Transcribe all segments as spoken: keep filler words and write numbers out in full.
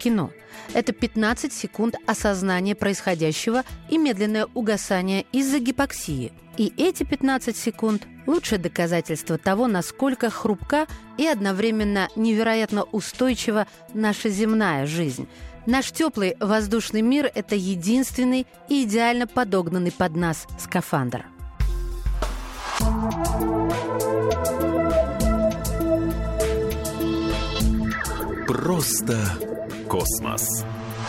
кино. Это пятнадцать секунд осознания происходящего и медленное угасание из-за гипоксии. И эти пятнадцать секунд – лучшее доказательство того, насколько хрупка и одновременно невероятно устойчива наша земная жизнь. Наш теплый воздушный мир – это единственный и идеально подогнанный под нас скафандр. Просто космос.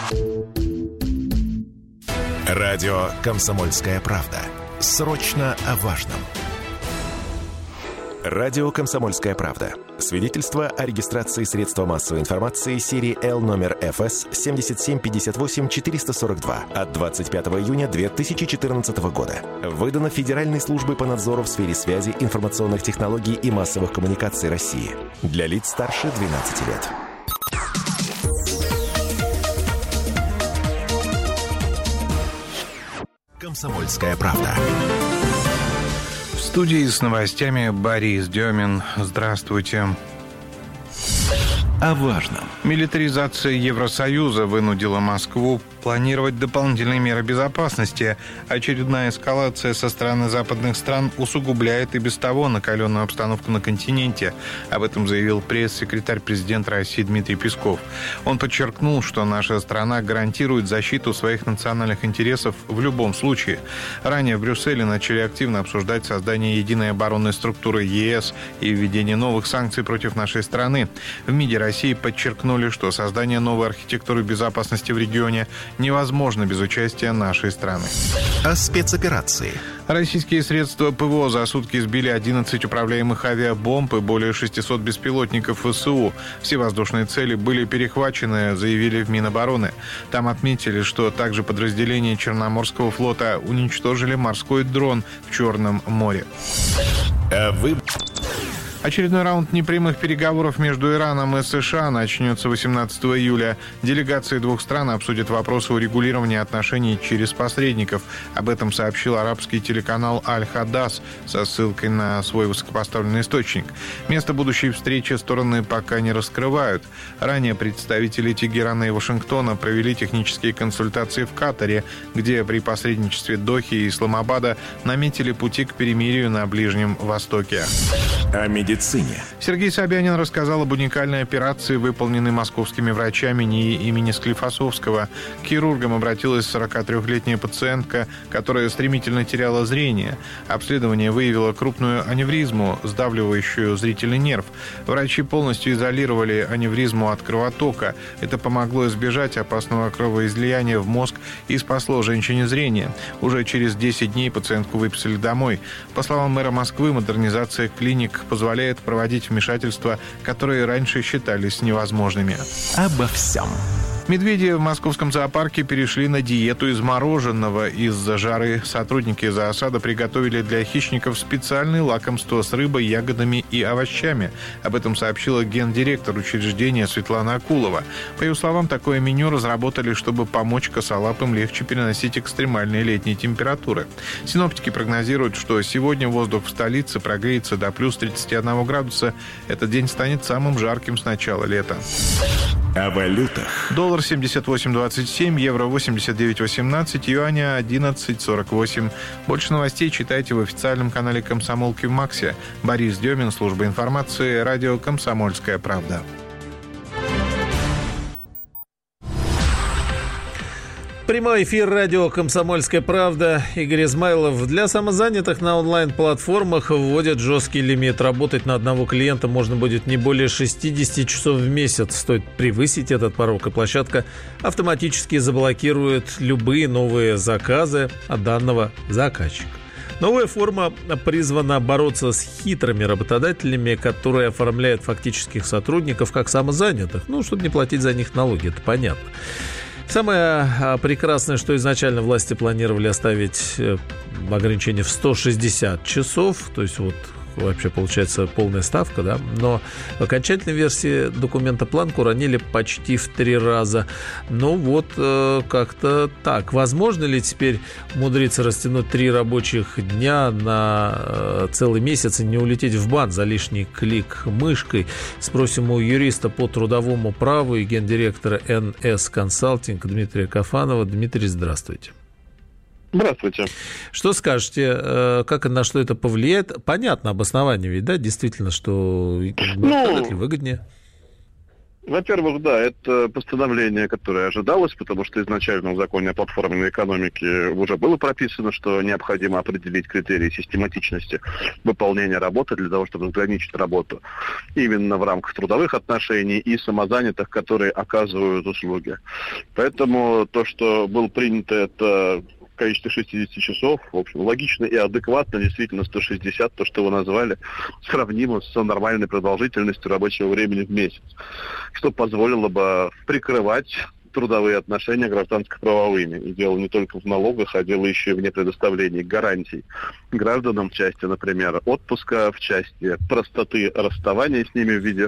Радио «Комсомольская правда». Срочно о важном. Радио «Комсомольская правда». Свидетельство о регистрации средства массовой информации серии Л номер эф эс семь семь пять восемь четыре сорок два от двадцать пятого июня две тысячи четырнадцатого года. Выдано Федеральной службой по надзору в сфере связи, информационных технологий и массовых коммуникаций России. Для лиц старше двенадцати лет. «Комсомольская правда». В студии с новостями Борис Демин. Здравствуйте. О важном. Милитаризация Евросоюза вынудила Москву планировать дополнительные меры безопасности. Очередная эскалация со стороны западных стран усугубляет и без того накаленную обстановку на континенте. Об этом заявил пресс-секретарь президента России Дмитрий Песков. Он подчеркнул, что наша страна гарантирует защиту своих национальных интересов в любом случае. Ранее в Брюсселе начали активно обсуждать создание единой оборонной структуры е эс и введение новых санкций против нашей страны. В МИДе России подчеркнули, что создание новой архитектуры безопасности в регионе невозможно без участия нашей страны. О спецоперации. Российские средства ПВО за сутки сбили одиннадцать управляемых авиабомб и более шестисот беспилотников ВСУ. Все воздушные цели были перехвачены, заявили в Минобороны. Там отметили, что также подразделения Черноморского флота уничтожили морской дрон в Черном море. А вы... Очередной раунд непрямых переговоров между Ираном и США начнется восемнадцатого июля. Делегации двух стран обсудят вопросы урегулирования отношений через посредников. Об этом сообщил арабский телеканал Аль-Хадас со ссылкой на свой высокопоставленный источник. Место будущей встречи стороны пока не раскрывают. Ранее представители Тегерана и Вашингтона провели технические консультации в Катаре, где при посредничестве Дохи и Исламабада наметили пути к перемирию на Ближнем Востоке. О медицине. Сергей Собянин рассказал об уникальной операции, выполненной московскими врачами НИИ имени Склифосовского. К хирургам обратилась сорокатрёхлетняя пациентка, которая стремительно теряла зрение. Обследование выявило крупную аневризму, сдавливающую зрительный нерв. Врачи полностью изолировали аневризму от кровотока. Это помогло избежать опасного кровоизлияния в мозг и спасло женщине зрение. Уже через десять дней пациентку выписали домой. По словам мэра Москвы, модернизация клиник позволяет проводить вмешательства, которые раньше считались невозможными. Обо всем. Медведи в московском зоопарке перешли на диету из мороженого. Из-за жары сотрудники зоосада приготовили для хищников специальные лакомства с рыбой, ягодами и овощами. Об этом сообщила гендиректор учреждения Светлана Акулова. По ее словам, такое меню разработали, чтобы помочь косолапым легче переносить экстремальные летние температуры. Синоптики прогнозируют, что сегодня воздух в столице прогреется до плюс тридцати одного градуса. Этот день станет самым жарким с начала лета. О валютах. Доллар семьдесят восемь двадцать семь, евро восемьдесят девять восемнадцать, юаня одиннадцать сорок восемь. Больше новостей читайте в официальном канале «Комсомолки» в Максе. Борис Демин, служба информации, радио «Комсомольская правда». Прямой эфир радио «Комсомольская правда». Игорь Измайлов. Для самозанятых на онлайн-платформах вводят жесткий лимит. Работать на одного клиента можно будет не более шестьдесят часов в месяц. Стоит превысить этот порог, и площадка автоматически заблокирует любые новые заказы от данного заказчика. Новая форма призвана бороться с хитрыми работодателями, которые оформляют фактических сотрудников как самозанятых. Ну, чтобы не платить за них налоги, это понятно. Самое прекрасное, что изначально власти планировали оставить ограничение в сто шестьдесят часов, то есть вот вообще получается полная ставка, да, но в окончательной версии документа планку уронили почти в три раза. Ну вот, как-то так. Возможно ли теперь умудриться растянуть три рабочих дня на целый месяц и не улететь в бан за лишний клик мышкой? Спросим у юриста по трудовому праву и гендиректора эн эс Консалтинг Дмитрия Кафанова. Дмитрий, здравствуйте. Здравствуйте. Что скажете, как и на что это повлияет? Понятно обоснование ведь, да, действительно, что ну, выгоднее? Во-первых, да, это постановление, которое ожидалось, потому что изначально в законе о платформенной экономике уже было прописано, что необходимо определить критерии систематичности выполнения работы для того, чтобы ограничить работу именно в рамках трудовых отношений и самозанятых, которые оказывают услуги. Поэтому то, что было принято, это в количестве шестьдесят часов, в общем, логично и адекватно, действительно, сто шестьдесят, то, что вы назвали, сравнимо с нормальной продолжительностью рабочего времени в месяц, что позволило бы прикрывать трудовые отношения гражданско-правовыми. И дело не только в налогах, а дело еще и в непредоставлении гарантий гражданам в части, например, отпуска, в части простоты расставания с ними в виде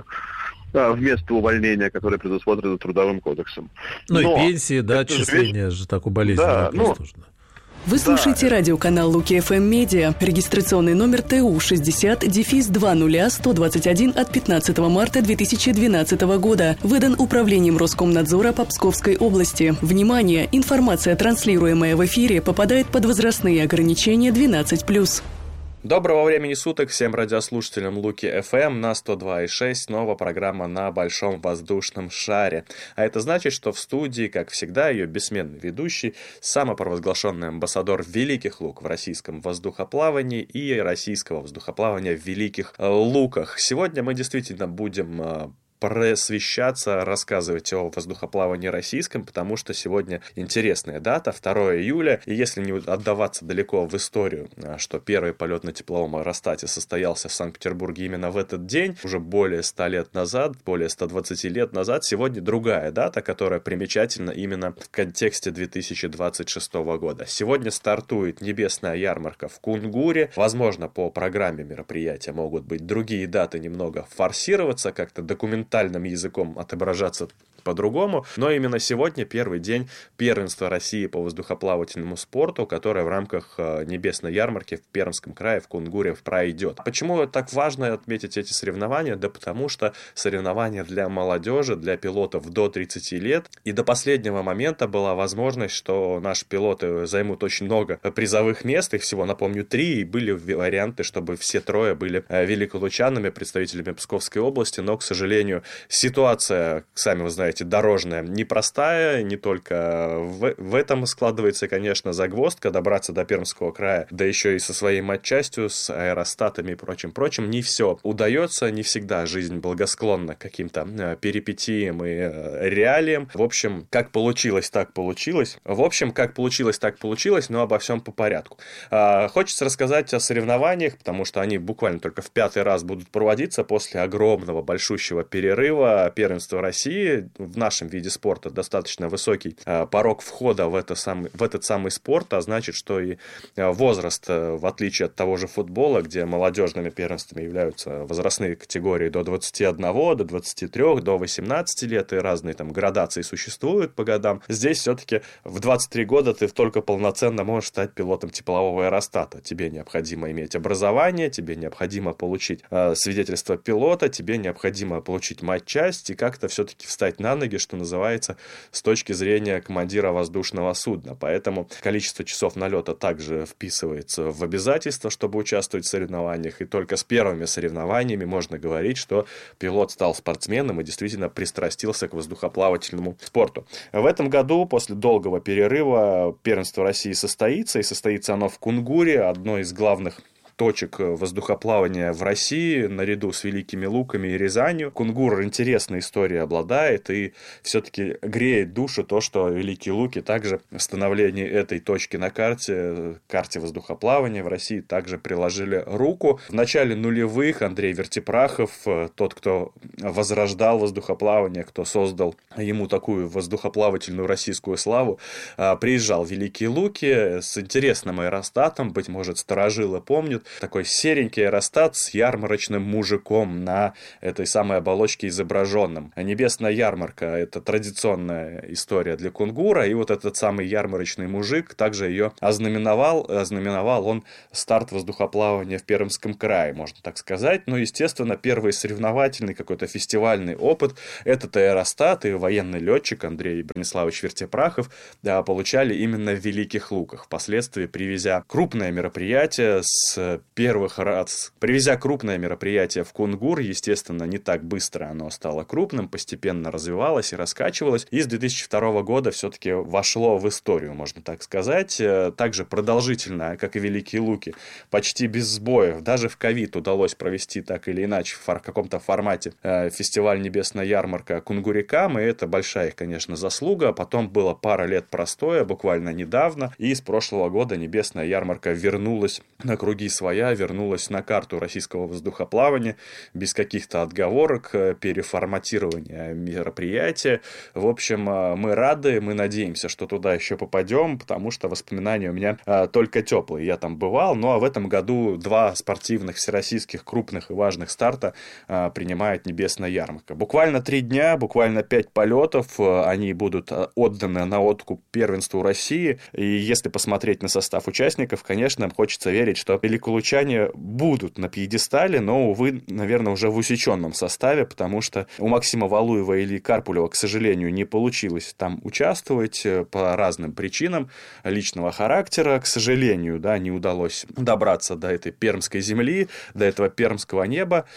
вместо увольнения, которое предусмотрено Трудовым кодексом. Ну но и пенсии, да, отчисления же так у болезненного да, вопрос ну, Вы слушаете да. радиоканал Луки эф эм Медиа, регистрационный номер Т У шестьдесят два нуля сто двадцать один от пятнадцатого марта две тысячи двенадцатого года. Выдан Управлением Роскомнадзора по Псковской области. Внимание! Информация, транслируемая в эфире, попадает под возрастные ограничения двенадцать плюс. Доброго времени суток всем радиослушателям Луки эф эм на сто два и шесть. Снова программа «На большом воздушном шаре». А это значит, что в студии, как всегда, ее бессменный ведущий, самопровозглашенный амбассадор Великих Лук в российском воздухоплавании и российского воздухоплавания в Великих Луках. Сегодня мы действительно будем просвещаться, рассказывать о воздухоплавании российском, потому что сегодня интересная дата, второе июля, и если не отдаваться далеко в историю, что первый полет на тепловом аэростате состоялся в Санкт-Петербурге именно в этот день, уже более ста лет назад, более ста двадцати лет назад, сегодня другая дата, которая примечательна именно в контексте две тысячи двадцать шестого года. Сегодня стартует небесная ярмарка в Кунгуре, возможно, по программе мероприятия могут быть другие даты немного форсироваться, как-то документально языком отображаться по-другому, но именно сегодня первый день первенства России по воздухоплавательному спорту, которое в рамках небесной ярмарки в Пермском крае, в Кунгуре пройдет. Почему так важно отметить эти соревнования? Да потому что соревнования для молодежи, для пилотов до тридцати лет, и до последнего момента была возможность, что наши пилоты займут очень много призовых мест, их всего, напомню, три, и были варианты, чтобы все трое были великолучанами, представителями Псковской области, но, к сожалению, ситуация, сами вы знаете, дорожная непростая, не только в, в этом складывается, конечно, загвоздка добраться до Пермского края, да еще и со своей матчастью, с аэростатами и прочим-прочим, не все удается, не всегда жизнь благосклонна к каким-то перипетиям и реалиям. В общем, как получилось, так получилось. В общем, как получилось, так получилось, но обо всем по порядку. Хочется рассказать о соревнованиях, потому что они буквально только в пятый раз будут проводиться после огромного, большущего перерыва первенства России. В нашем виде спорта достаточно высокий э, порог входа в, это самый, в этот самый спорт, а значит, что и э, возраст, э, в отличие от того же футбола, где молодежными первенствами являются возрастные категории до двадцати одного, до двадцати трёх, до восемнадцати лет, и разные там градации существуют по годам. Здесь все-таки в двадцать три года ты только полноценно можешь стать пилотом теплового аэростата. Тебе необходимо иметь образование, тебе необходимо получить э, свидетельство пилота, тебе необходимо получить матчасть и как-то все-таки встать на ноги, что называется, с точки зрения командира воздушного судна. Поэтому количество часов налета также вписывается в обязательство, чтобы участвовать в соревнованиях. И только с первыми соревнованиями можно говорить, что пилот стал спортсменом и действительно пристрастился к воздухоплавательному спорту. В этом году, после долгого перерыва, первенство России состоится, и состоится оно в Кунгуре, одной из главных точек воздухоплавания в России, наряду с Великими Луками и Рязанью. Кунгур интересной историей обладает, и все-таки греет душу то, что Великие Луки также в становлении этой точки на карте, карте воздухоплавания в России, также приложили руку. В начале нулевых Андрей Вертипрахов, тот, кто возрождал воздухоплавание, кто создал ему такую воздухоплавательную российскую славу, приезжал в Великие Луки с интересным аэростатом, быть может, старожилы помнят, такой серенький аэростат с ярмарочным мужиком на этой самой оболочке изображенным. Небесная ярмарка — это традиционная история для кунгура, и вот этот самый ярмарочный мужик также ее ознаменовал. Ознаменовал он старт воздухоплавания в Пермском крае, можно так сказать. Но, естественно, первый соревновательный какой-то фестивальный опыт этот аэростат и военный летчик Андрей Брониславович Вертепрахов да, получали именно в Великих Луках. Впоследствии, привезя крупное мероприятие с первых раз, привезя крупное мероприятие в Кунгур, естественно, не так быстро оно стало крупным, постепенно развивалось и раскачивалось. И с две тысячи второго года все-таки вошло в историю, можно так сказать. Также продолжительно, как и Великие Луки, почти без сбоев. Даже в ковид удалось провести так или иначе в каком-то формате фестиваль «Небесная ярмарка» кунгурикам, и это большая их, конечно, заслуга. Потом было пара лет простоя, буквально недавно, и с прошлого года «Небесная ярмарка» вернулась на круги своя, вернулась на карту российского воздухоплавания, без каких-то отговорок, переформатирования мероприятия. В общем, мы рады, мы надеемся, что туда еще попадем, потому что воспоминания у меня только теплые. Я там бывал, ну а в этом году два спортивных всероссийских крупных и важных старта принимает «Небесная ярмарка». Буквально три дня, буквально пять полетов, они будут отданы на откуп первенству России. И если посмотреть на состав участников, конечно, хочется верить, что великолучане будут на пьедестале, но, увы, наверное, уже в усеченном составе, потому что у Максима Валуева или Карпулева, к сожалению, не получилось там участвовать по разным причинам личного характера. К сожалению, да, не удалось добраться до этой пермской земли, до этого пермского неба,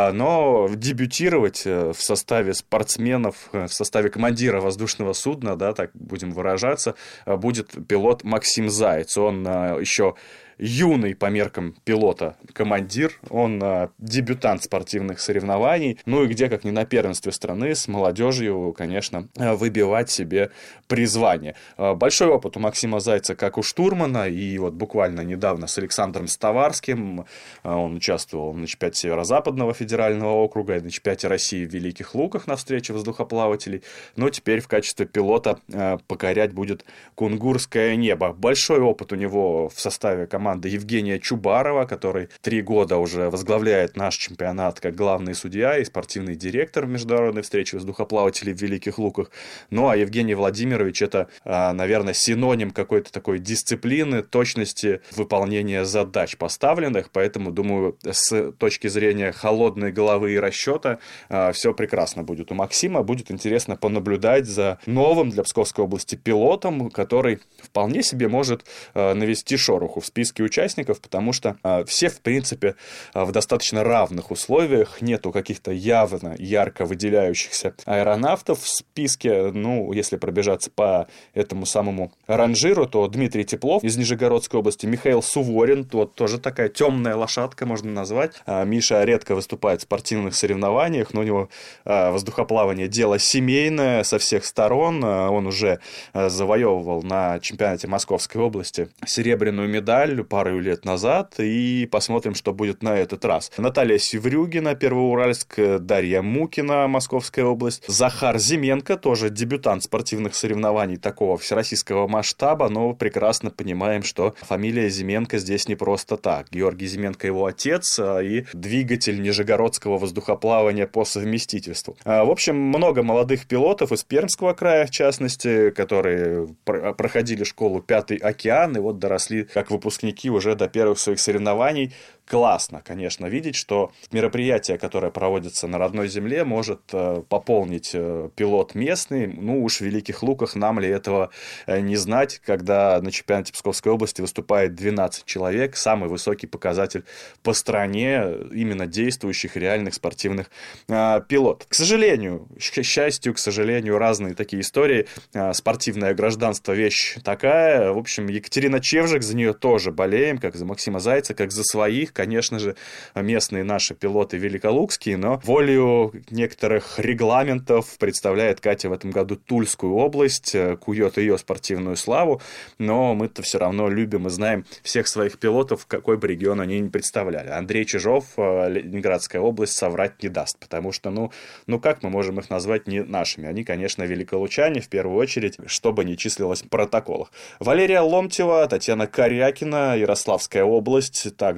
но дебютировать в составе спортсменов, в составе командира воздушного судна, да, так будем выражаться, будет пилот Максим Заяц. Он еще юный по меркам пилота командир, он а, дебютант спортивных соревнований, ну и где, как не на первенстве страны, с молодежью, конечно, выбивать себе призвание. Большой опыт у Максима Зайца, как у штурмана, и вот буквально недавно с Александром Ставарским он участвовал на чемпионате Северо-Западного федерального округа и на чемпионате России в Великих Луках на встрече воздухоплавателей, но теперь в качестве пилота покорять будет кунгурское небо. Большой опыт у него в составе команды команда Евгения Чубарова, который три года уже возглавляет наш чемпионат как главный судья и спортивный директор международной встречи воздухоплавателей в Великих Луках. Ну, а Евгений Владимирович — это, наверное, синоним какой-то такой дисциплины, точности выполнения задач поставленных, поэтому, думаю, с точки зрения холодной головы и расчета все прекрасно будет у Максима. Будет интересно понаблюдать за новым для Псковской области пилотом, который вполне себе может навести шороху в списке участников, потому что а, все, в принципе, а, в достаточно равных условиях, нету каких-то явно ярко выделяющихся аэронавтов в списке. Ну, если пробежаться по этому самому ранжиру, то Дмитрий Теплов из Нижегородской области, Михаил Суворин, вот тоже такая темная лошадка, можно назвать. А, Миша редко выступает в спортивных соревнованиях, но у него а, воздухоплавание дело семейное со всех сторон. А, он уже а, завоевывал на чемпионате Московской области серебряную медаль пару лет назад, и посмотрим, что будет на этот раз. Наталья Севрюгина, Первоуральск, Дарья Мукина, Московская область, Захар Зименко, тоже дебютант спортивных соревнований такого всероссийского масштаба, но прекрасно понимаем, что фамилия Зименко здесь не просто так. Георгий Зименко — его отец и двигатель нижегородского воздухоплавания по совместительству. В общем, много молодых пилотов из Пермского края, в частности, которые проходили школу «Пятый океан» и вот доросли как выпускники уже до первых своих соревнований. Классно, конечно, видеть, что мероприятие, которое проводится на родной земле, может э, пополнить э, пилот местный. Ну уж в Великих Луках нам ли этого э, не знать, когда на чемпионате Псковской области выступает двенадцать человек, самый высокий показатель по стране именно действующих реальных спортивных э, пилотов. К сожалению, к счастью, к сожалению, разные такие истории. Э, спортивное гражданство — вещь такая. В общем, Екатерина Чевжик, за нее тоже болеем, как за Максима Зайца, как за своих. Конечно же, местные наши пилоты великолукские, но волею некоторых регламентов представляет Катя в этом году Тульскую область, кует ее спортивную славу, но мы-то все равно любим и знаем всех своих пилотов, какой бы регион они ни представляли. Андрей Чижов, Ленинградская область, соврать не даст, потому что, ну, ну как мы можем их назвать не нашими? Они, конечно, великолучане, в первую очередь, что бы ни числилось в протоколах. Валерия Ломтева, Татьяна Корякина, Ярославская область, также представлена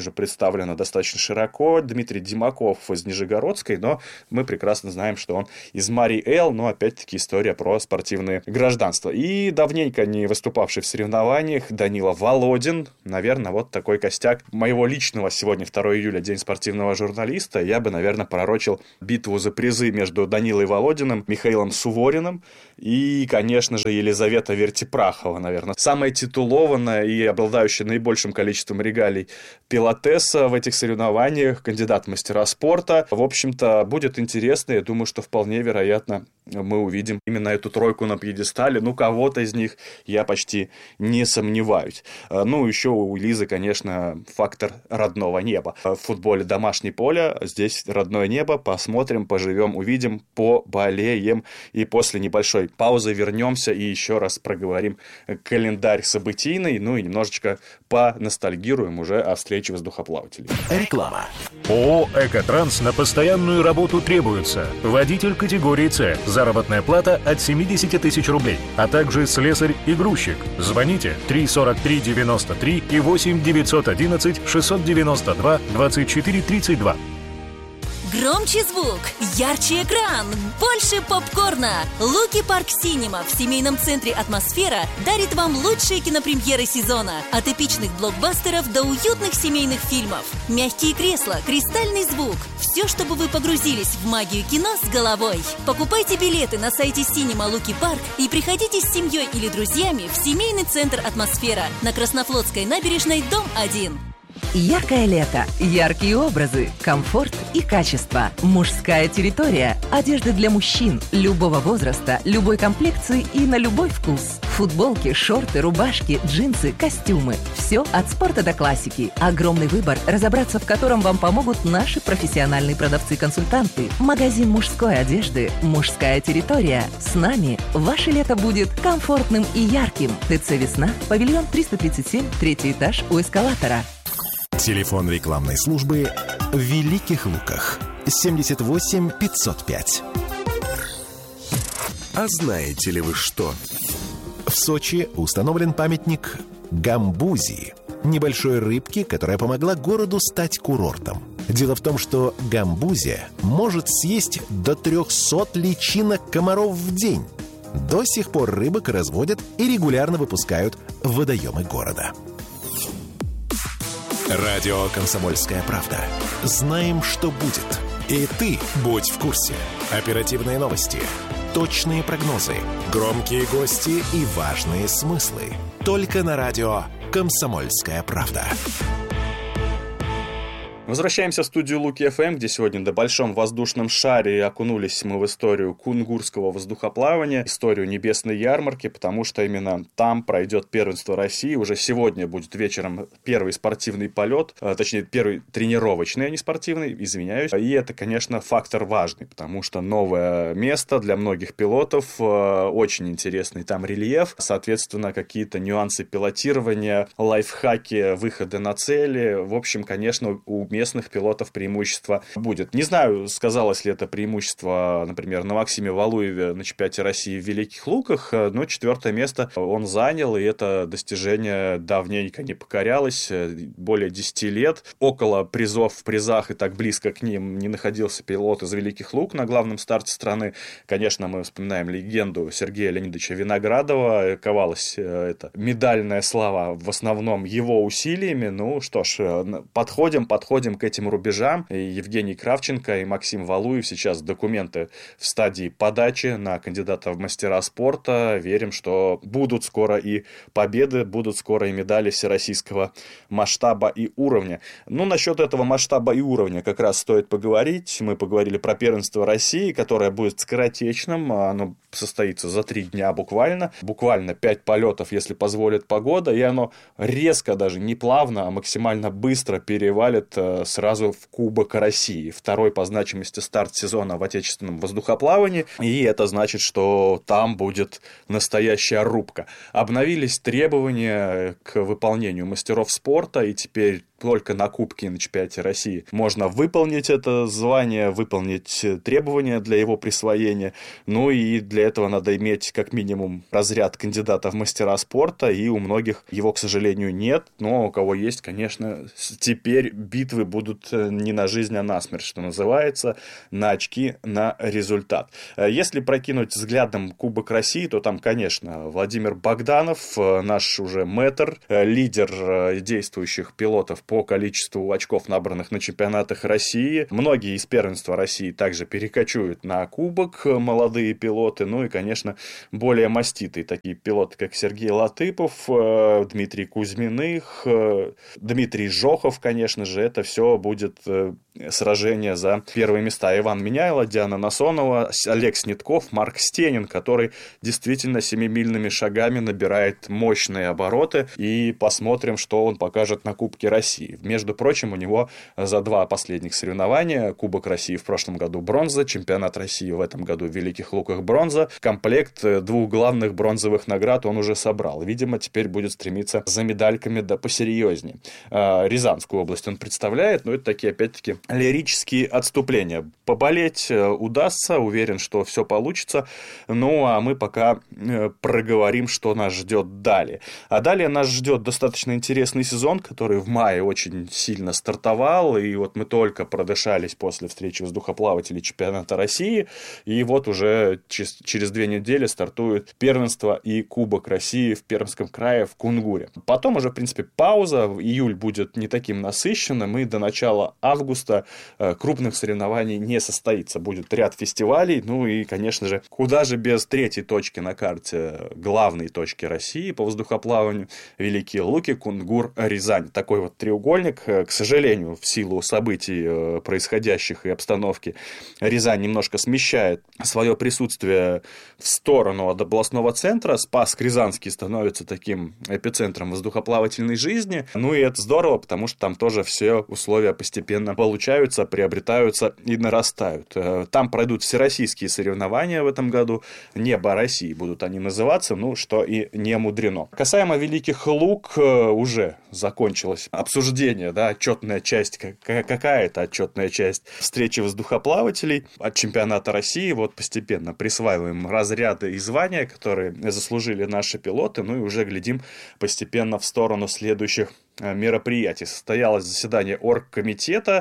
представлена достаточно широко. Дмитрий Димаков из Нижегородской, но мы прекрасно знаем, что он из Марий Эл, но опять-таки история про спортивное гражданство. И давненько не выступавший в соревнованиях Данила Володин, наверное, вот такой костяк моего личного сегодня, второго июля, день спортивного журналиста. Я бы, наверное, пророчил битву за призы между Данилой Володиным, Михаилом Сувориным и, конечно же, Елизавета Вертипрахова, наверное. Самая титулованная и обладающая наибольшим количеством регалий пилотесса в этих соревнованиях, кандидат в мастера спорта. В общем-то, будет интересно. Я думаю, что вполне вероятно мы увидим именно эту тройку на пьедестале. Ну, кого-то из них я почти не сомневаюсь. Ну, еще у Лизы, конечно, фактор родного неба. В футболе домашнее поле, здесь родное небо. Посмотрим, поживем, увидим, поболеем. И после небольшой паузы вернемся и еще раз проговорим календарь событийный. Ну и немножечко поностальгируем уже о встрече воздухоплавателей. Реклама. ООО «Экотранс» на постоянную работу требуется. Водитель категории С. Заработная плата от семьдесят тысяч рублей, а также слесарь и грузчик. Звоните три сорок три девяносто три и восемь девятьсот одиннадцать шестьсот девяносто два двадцать четыре тридцать два. Громче звук, ярче экран, больше попкорна. Луки Парк Синема в семейном центре «Атмосфера» дарит вам лучшие кинопремьеры сезона. От эпичных блокбастеров до уютных семейных фильмов. Мягкие кресла, кристальный звук. Все, чтобы вы погрузились в магию кино с головой. Покупайте билеты на сайте Синема Луки Парк и приходите с семьей или друзьями в семейный центр «Атмосфера» на Краснофлотской набережной, дом один. Яркое лето, яркие образы, комфорт и качество. Мужская территория. Одежда для мужчин любого возраста, любой комплекции и на любой вкус. Футболки, шорты, рубашки, джинсы, костюмы. Все от спорта до классики. Огромный выбор, разобраться в котором вам помогут наши профессиональные продавцы-консультанты. Магазин мужской одежды «Мужская территория». С нами ваше лето будет комфортным и ярким. ТЦ «Весна», павильон триста тридцать семь, третий этаж у эскалатора. Телефон рекламной службы в Великих Луках. семьдесят восемь пятьсот пять. А знаете ли вы что? В Сочи установлен памятник гамбузии, небольшой рыбке, которая помогла городу стать курортом. Дело в том, что гамбузия может съесть до трехсот личинок комаров в день. До сих пор рыбок разводят и регулярно выпускают в водоемы города. Радио «Комсомольская правда». Знаем, что будет. И ты будь в курсе. Оперативные новости, точные прогнозы, громкие гости и важные смыслы. Только на радио «Комсомольская правда». Возвращаемся в студию Луки эф эм, где сегодня на большом воздушном шаре окунулись мы в историю кунгурского воздухоплавания, историю небесной ярмарки, потому что именно там пройдет первенство России. Уже сегодня будет вечером первый спортивный полет, точнее, первый тренировочный, а не спортивный, извиняюсь. И это, конечно, фактор важный, потому что новое место для многих пилотов, очень интересный там рельеф, соответственно, какие-то нюансы пилотирования, лайфхаки, выхода на цели. В общем, конечно, у местных пилотов преимущество будет. Не знаю, сказалось ли это преимущество, например, на Максиме Валуеве на чемпионате России в Великих Луках, но четвертое место он занял, и это достижение давненько не покорялось, более десяти лет. Около призов в призах и так близко к ним не находился пилот из Великих Лук на главном старте страны. Конечно, мы вспоминаем легенду Сергея Леонидовича Виноградова. Ковалась эта медальная слава в основном его усилиями. Ну что ж, подходим, подходим к этим рубежам. И Евгений Кравченко и Максим Валуев сейчас документы в стадии подачи на кандидата в мастера спорта. Верим, что будут скоро и победы, будут скоро и медали всероссийского масштаба и уровня. Ну, насчет этого масштаба и уровня как раз стоит поговорить. Мы поговорили про первенство России, которое будет скоротечным. Оно состоится за три дня буквально. Буквально пять полетов, если позволит погода. И оно резко, даже не плавно, а максимально быстро перевалит сразу в Кубок России. Второй по значимости старт сезона в отечественном воздухоплавании. И это значит, что там будет настоящая рубка. Обновились требования к выполнению мастеров спорта, и теперь только на Кубке и на чемпионате России можно выполнить это звание, выполнить требования для его присвоения. Ну и для этого надо иметь как минимум разряд кандидата в мастера спорта, и у многих его, к сожалению, нет. Но у кого есть, конечно, теперь битвы будут не на жизнь, а на смерть, что называется, на очки, на результат. Если прокинуть взглядом Кубок России, то там, конечно, Владимир Богданов, наш уже мэтр, лидер действующих пилотов по количеству очков, набранных на чемпионатах России. Многие из первенства России также перекочуют на Кубок, молодые пилоты. Ну и, конечно, более маститые такие пилоты, как Сергей Латыпов, Дмитрий Кузьминых, Дмитрий Жохов, конечно же. Это все будет сражение за первые места. Иван Меняйло, Диана Насонова, Олег Снетков, Марк Стенин, который действительно семимильными шагами набирает мощные обороты. И посмотрим, что он покажет на Кубке России. Между прочим, у него за два последних соревнования, Кубок России в прошлом году бронза, чемпионат России в этом году в Великих Луках бронза, комплект двух главных бронзовых наград он уже собрал. Видимо, теперь будет стремиться за медальками да посерьезнее. Рязанскую область он представляет, но это такие, опять-таки, лирические отступления. Поболеть удастся, уверен, что все получится. Ну, а мы пока проговорим, что нас ждет далее. А далее нас ждет достаточно интересный сезон, который в мае очень сильно стартовал, и вот мы только продышались после встречи воздухоплавателей чемпионата России, и вот уже через две недели стартует первенство и Кубок России в Пермском крае в Кунгуре. Потом уже, в принципе, пауза, июль будет не таким насыщенным, и до начала августа крупных соревнований не состоится. Будет ряд фестивалей, ну и, конечно же, куда же без третьей точки на карте, главной точки России по воздухоплаванию, Великие Луки, Кунгур, Рязань. Такой вот треугольник. К сожалению, в силу событий происходящих и обстановки, Рязань немножко смещает свое присутствие в сторону от областного центра. Спасск-Рязанский становится таким эпицентром воздухоплавательной жизни. Ну и это здорово, потому что там тоже все условия постепенно получаются, приобретаются и нарастают. Там пройдут всероссийские соревнования в этом году. Небо России будут они называться, ну, что и не мудрено. Касаемо Великих Лук, уже закончилось обсуждение, да, отчетная часть, какая-то отчетная часть встречи воздухоплавателей от чемпионата России. Вот постепенно присваиваем разряды и звания, которые заслужили наши пилоты, ну и уже глядим постепенно в сторону следующих мероприятий. Состоялось заседание оргкомитета,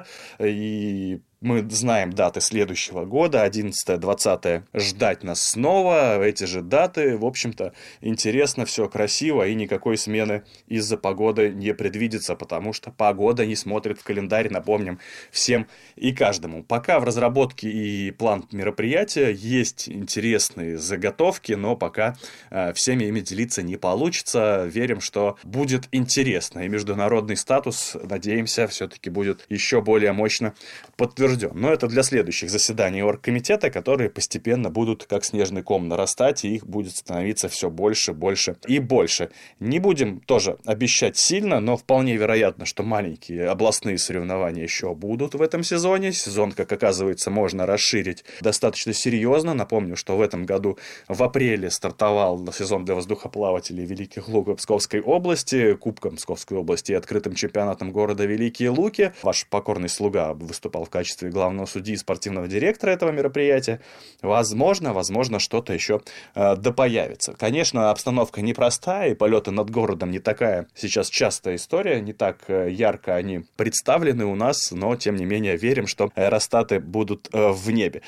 и мы знаем даты следующего года, одиннадцатое-двадцатое. Ждать нас снова. Эти же даты, в общем-то, интересно, все красиво, и никакой смены из-за погоды не предвидится, потому что погода не смотрит в календарь, напомним, всем и каждому. Пока в разработке и план мероприятия есть интересные заготовки, но пока э, всеми ими делиться не получится. Верим, что будет интересно, и международный статус, надеемся, все-таки будет еще более мощно подтвержден. Но это для следующих заседаний оргкомитета, которые постепенно будут как снежный ком нарастать, и их будет становиться все больше, больше и больше. Не будем тоже обещать сильно, но вполне вероятно, что маленькие областные соревнования еще будут в этом сезоне. Сезон, как оказывается, можно расширить достаточно серьезно. Напомню, что в этом году в апреле стартовал сезон для воздухоплавателей Великих Лук Псковской области, Кубком Псковской области и открытым чемпионатом города Великие Луки. Ваш покорный слуга выступал в качестве главного судьи и спортивного директора этого мероприятия. Возможно, возможно, что-то еще э, допоявится. Конечно, обстановка непростая, и полеты над городом не такая сейчас частая история, не так э, ярко они представлены у нас, но, тем не менее, верим, что аэростаты будут э, в небе.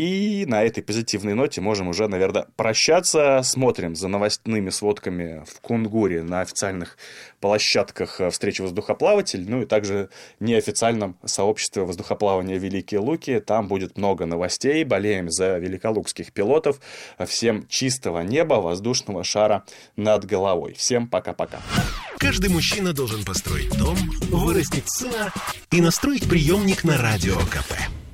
И на этой позитивной ноте можем уже, наверное, прощаться. Смотрим за новостными сводками в Кунгуре на официальных площадках встречи воздухоплавателей, ну и также неофициальном сообществе воздухоплавания Великие Луки. Там будет много новостей. Болеем за великолукских пилотов. Всем чистого неба, воздушного шара над головой. Всем пока-пока. Каждый мужчина должен построить дом, вырастить сына и настроить приемник на Радио КП.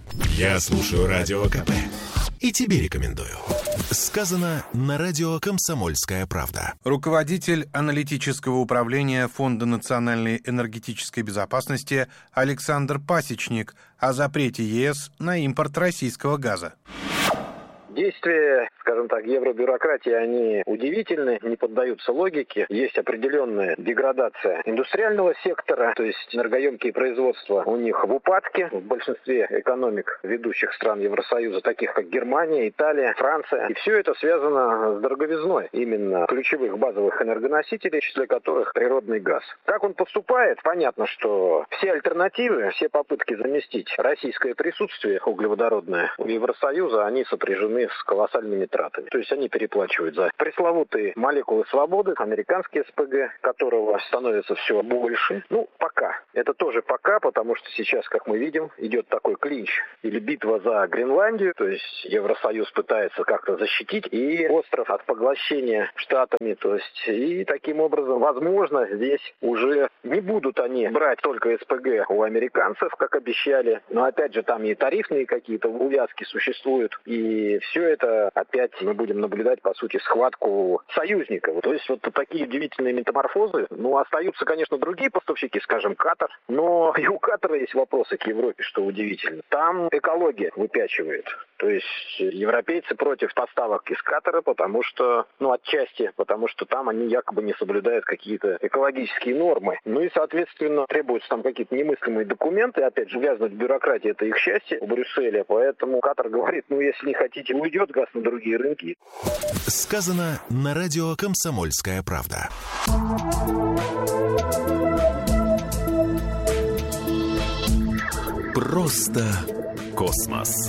Я слушаю Радио КП и тебе рекомендую. Сказано на радио «Комсомольская правда». Руководитель аналитического управления Фонда национальной энергетической безопасности Александр Пасечник о запрете ЕС на импорт российского газа. Действия, скажем так, евробюрократии, они удивительны, не поддаются логике. Есть определенная деградация индустриального сектора, то есть энергоемкие производства у них в упадке. В большинстве экономик ведущих стран Евросоюза, таких как Германия, Италия, Франция. И все это связано с дороговизной именно ключевых базовых энергоносителей, в числе которых природный газ. Как он поступает? Понятно, что все альтернативы, все попытки заместить российское присутствие углеводородное у Евросоюза, они сопряжены с колоссальными тратами. То есть они переплачивают за пресловутые молекулы свободы, американский эс пэ гэ, которого становится все больше. Ну, пока. Это тоже пока, потому что сейчас, как мы видим, идет такой клинч или битва за Гренландию, то есть Евросоюз пытается как-то защитить и остров от поглощения Штатами, то есть и таким образом, возможно, здесь уже не будут они брать только эс пэ гэ у американцев, как обещали, но опять же там и тарифные какие-то увязки существуют, и все это опять мы будем наблюдать, по сути, схватку союзников. То есть вот такие удивительные метаморфозы. Ну, остаются, конечно, другие поставщики, скажем, Катар, но и у Катара есть вопросы к Европе, что удивительно. Там экология выпячивает. То есть европейцы против поставок из Катара, потому что, ну, отчасти, потому что там они якобы не соблюдают какие-то экологические нормы. Ну и, соответственно, требуются там какие-то немыслимые документы. Опять же, ввязывать в бюрократию — это их счастье в Брюсселе. Поэтому Катар говорит, ну, если не хотите, уйдет газ на другие рынки. Сказано на радио «Комсомольская правда». Просто космос.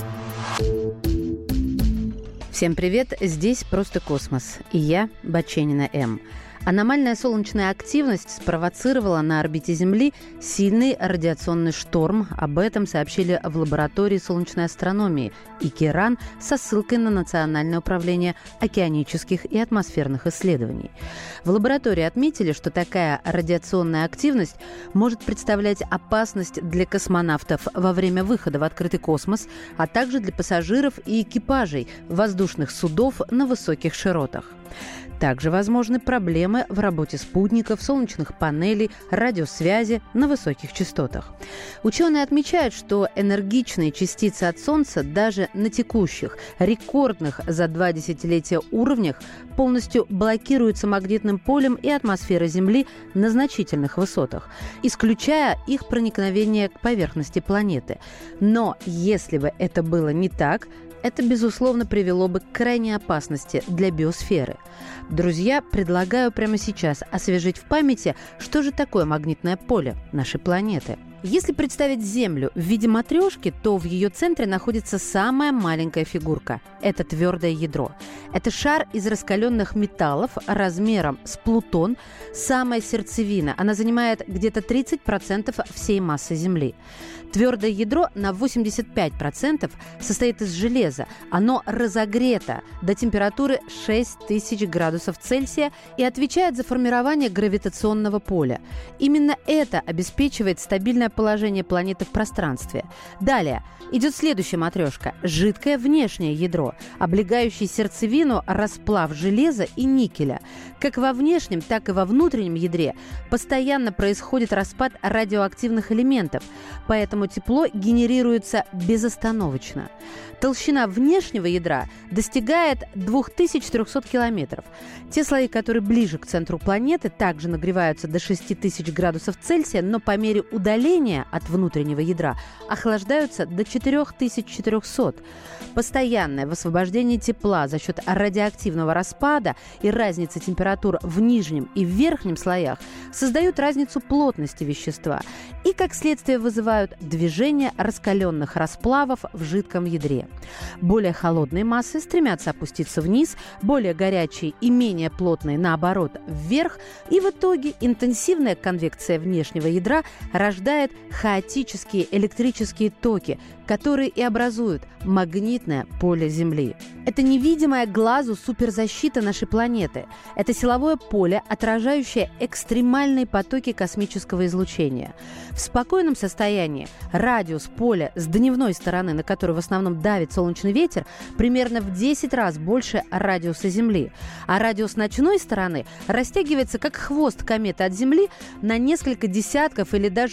Всем привет, здесь «Просто космос» и я, Баченина М. Аномальная солнечная активность спровоцировала на орбите Земли сильный радиационный шторм. Об этом сообщили в лаборатории солнечной астрономии ИКИРАН со ссылкой на Национальное управление океанических и атмосферных исследований. В лаборатории отметили, что такая радиационная активность может представлять опасность для космонавтов во время выхода в открытый космос, а также для пассажиров и экипажей воздушных судов на высоких широтах. Также возможны проблемы в работе спутников, солнечных панелей, радиосвязи на высоких частотах. Ученые отмечают, что энергичные частицы от Солнца даже на текущих, рекордных за два десятилетия уровнях полностью блокируются магнитным полем и атмосферой Земли на значительных высотах, исключая их проникновение к поверхности планеты. Но если бы это было не так, это, безусловно, привело бы к крайней опасности для биосферы. Друзья, предлагаю прямо сейчас освежить в памяти, что же такое магнитное поле нашей планеты. Если представить Землю в виде матрешки, то в ее центре находится самая маленькая фигурка – это твердое ядро. Это шар из раскаленных металлов размером с Плутон, самая сердцевина. Она занимает где-то тридцать процентов всей массы Земли. Твердое ядро на восемьдесят пять процентов состоит из железа. Оно разогрето до температуры шесть тысяч градусов Цельсия и отвечает за формирование гравитационного поля. Именно это обеспечивает стабильное положение планеты в пространстве. Далее идет следующая матрешка – жидкое внешнее ядро, облегающее сердцевину расплав железа и никеля. Как во внешнем, так и во внутреннем ядре постоянно происходит распад радиоактивных элементов, поэтому тепло генерируется безостановочно. Толщина внешнего ядра достигает две тысячи четыреста километров. Те слои, которые ближе к центру планеты, также нагреваются до шесть тысяч градусов Цельсия, но по мере удаления от внутреннего ядра охлаждаются до четыре тысячи четыреста. Постоянное высвобождение тепла за счет радиоактивного распада и разницы температур в нижнем и в верхнем слоях создают разницу плотности вещества и, как следствие, вызывают движение раскаленных расплавов в жидком ядре. Более холодные массы стремятся опуститься вниз, более горячие и менее плотные, наоборот, вверх, и в итоге интенсивная конвекция внешнего ядра рождает хаотические электрические токи, которые и образуют магнитное поле Земли. Это невидимая глазу суперзащита нашей планеты. Это силовое поле, отражающее экстремальные потоки космического излучения. В спокойном состоянии радиус поля с дневной стороны, на которую в основном давит солнечный ветер, примерно в десять раз больше радиуса Земли. А радиус ночной стороны растягивается как хвост кометы от Земли на несколько десятков или даже сотен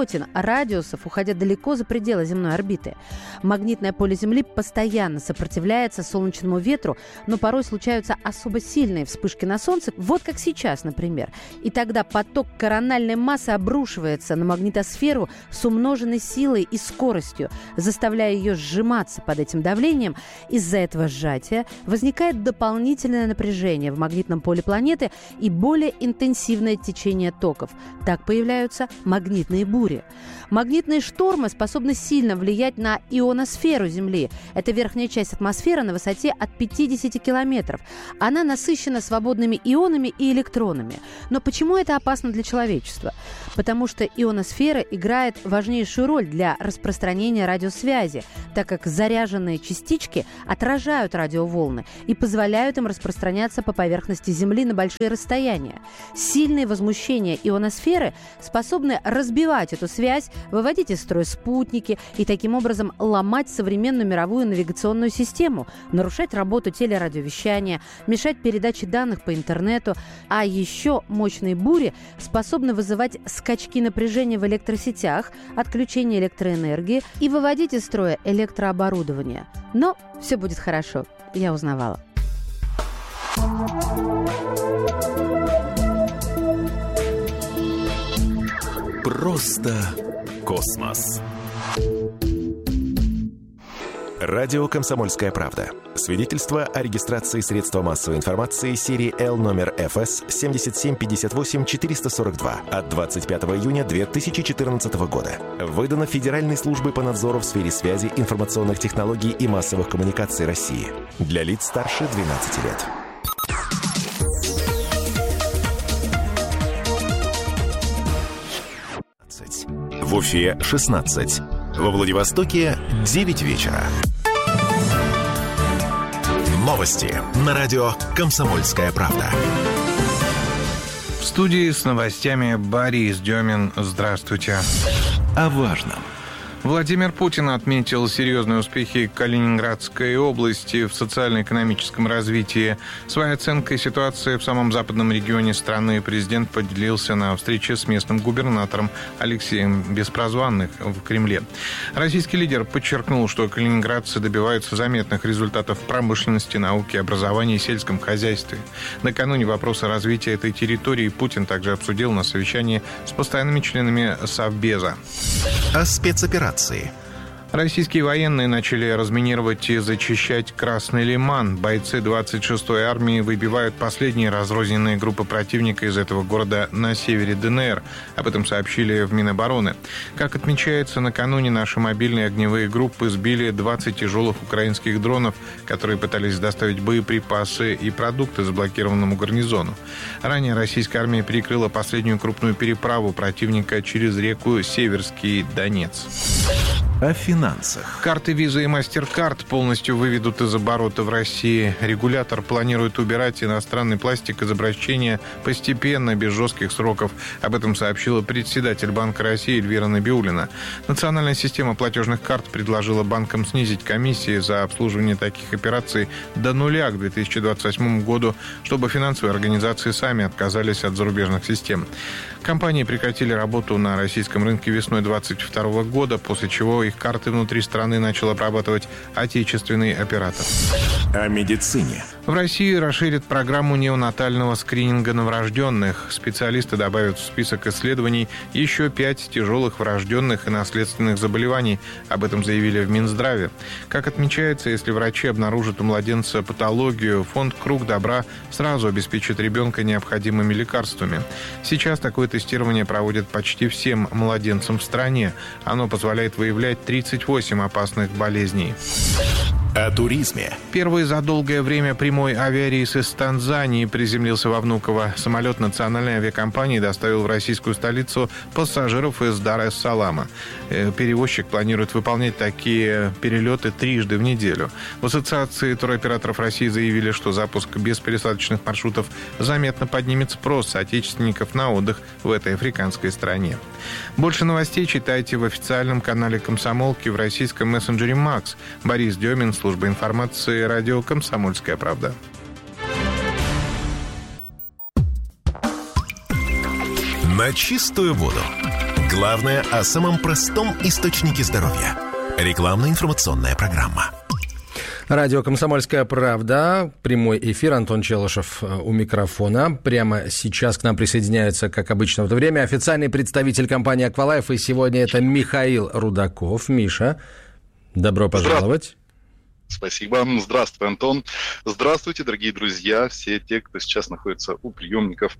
сотен радиусов, уходя далеко за пределы земной орбиты. Магнитное поле Земли постоянно сопротивляется солнечному ветру, но порой случаются особо сильные вспышки на Солнце, вот как сейчас, например. И тогда поток корональной массы обрушивается на магнитосферу с умноженной силой и скоростью, заставляя ее сжиматься под этим давлением. Из-за этого сжатия возникает дополнительное напряжение в магнитном поле планеты и более интенсивное течение токов. Так появляются магнитные бури. Магнитные штормы способны сильно влиять на ионосферу Земли. Это верхняя часть атмосферы на высоте от пятидесяти километров. Она насыщена свободными ионами и электронами. Но почему это опасно для человечества? Потому что ионосфера играет важнейшую роль для распространения радиосвязи, так как заряженные частички отражают радиоволны и позволяют им распространяться по поверхности Земли на большие расстояния. Сильные возмущения ионосферы способны разбивать эту связь, выводить из строя спутники и таким образом ломать современную мировую навигационную систему, нарушать работу телерадиовещания, мешать передаче данных по интернету. А еще мощные бури способны вызывать скачки напряжения в электросетях, отключение электроэнергии и выводить из строя электрооборудование. Но все будет хорошо, я узнавала. Просто космос. Радио «Комсомольская правда». Свидетельство о регистрации средства массовой информации серии Л номер эф эс семь семь пять восемь четыре сорок два от двадцать пятого июня две тысячи четырнадцатого года. Выдано Федеральной службой по надзору в сфере связи, информационных технологий и массовых коммуникаций России. Для лиц старше двенадцати лет. В Уфе шестнадцать. Во Владивостоке девять вечера. Новости на радио «Комсомольская правда». В студии с новостями Борис Демин. Здравствуйте. О важном. Владимир Путин отметил серьезные успехи Калининградской области в социально-экономическом развитии. Своей оценкой ситуации в самом западном регионе страны президент поделился на встрече с местным губернатором Алексеем Беспрозванных в Кремле. Российский лидер подчеркнул, что калининградцы добиваются заметных результатов в промышленности, науке, образовании и сельском хозяйстве. Накануне вопросы развития этой территории Путин также обсудил на совещании с постоянными членами Совбеза. О спецоперации. Российские военные начали разминировать и зачищать Красный Лиман. Бойцы двадцать шестой армии выбивают последние разрозненные группы противника из этого города на севере Дэ Эн Эр. Об этом сообщили в Минобороны. Как отмечается, накануне наши мобильные огневые группы сбили двадцать тяжелых украинских дронов, которые пытались доставить боеприпасы и продукты заблокированному гарнизону. Ранее российская армия перекрыла последнюю крупную переправу противника через реку Северский Донец. О финансах. Карты Visa и MasterCard полностью выведут из оборота в России. Регулятор планирует убирать иностранный пластик из обращения постепенно, без жестких сроков. Об этом сообщила председатель Банка России Эльвира Набиуллина. Национальная система платежных карт предложила банкам снизить комиссии за обслуживание таких операций до нуля к две тысячи двадцать восьмому году, чтобы финансовые организации сами отказались от зарубежных систем. Компании прекратили работу на российском рынке весной две тысячи двадцать второго года, после чего их карты внутри страны начал обрабатывать отечественный оператор. О медицине. В России расширят программу неонатального скрининга новорожденных. Специалисты добавят в список исследований еще пять тяжелых врожденных и наследственных заболеваний. Об этом заявили в Минздраве. Как отмечается, если врачи обнаружат у младенца патологию, фонд «Круг добра» сразу обеспечит ребенка необходимыми лекарствами. Сейчас такое тестирование проводят почти всем младенцам в стране. Оно позволяет выявлять тридцать восемь опасных болезней. О туризме. Первый за долгое время прямой авиарейс из Танзании приземлился во Внуково. Самолет национальной авиакомпании доставил в российскую столицу пассажиров из Дар-эс-Салама. Перевозчик планирует выполнять такие перелеты трижды в неделю. В Ассоциации туроператоров России заявили, что запуск беспересадочных маршрутов заметно поднимет спрос отечественников на отдых в этой африканской стране. Больше новостей читайте в официальном канале «Комсомолки» в российском мессенджере «Макс». Борис Демин, служба информации, радио «Комсомольская правда». На чистую воду. Главное о самом простом источнике здоровья. Рекламно-информационная программа. Радио «Комсомольская правда». Прямой эфир. Антон Челышев у микрофона. Прямо сейчас к нам присоединяется, как обычно в это время, официальный представитель компании «Аквалайф». И сегодня это Михаил Рудаков. Миша, добро пожаловать. Спасибо. Здравствуй, Антон. Здравствуйте, дорогие друзья, все те, кто сейчас находится у приемников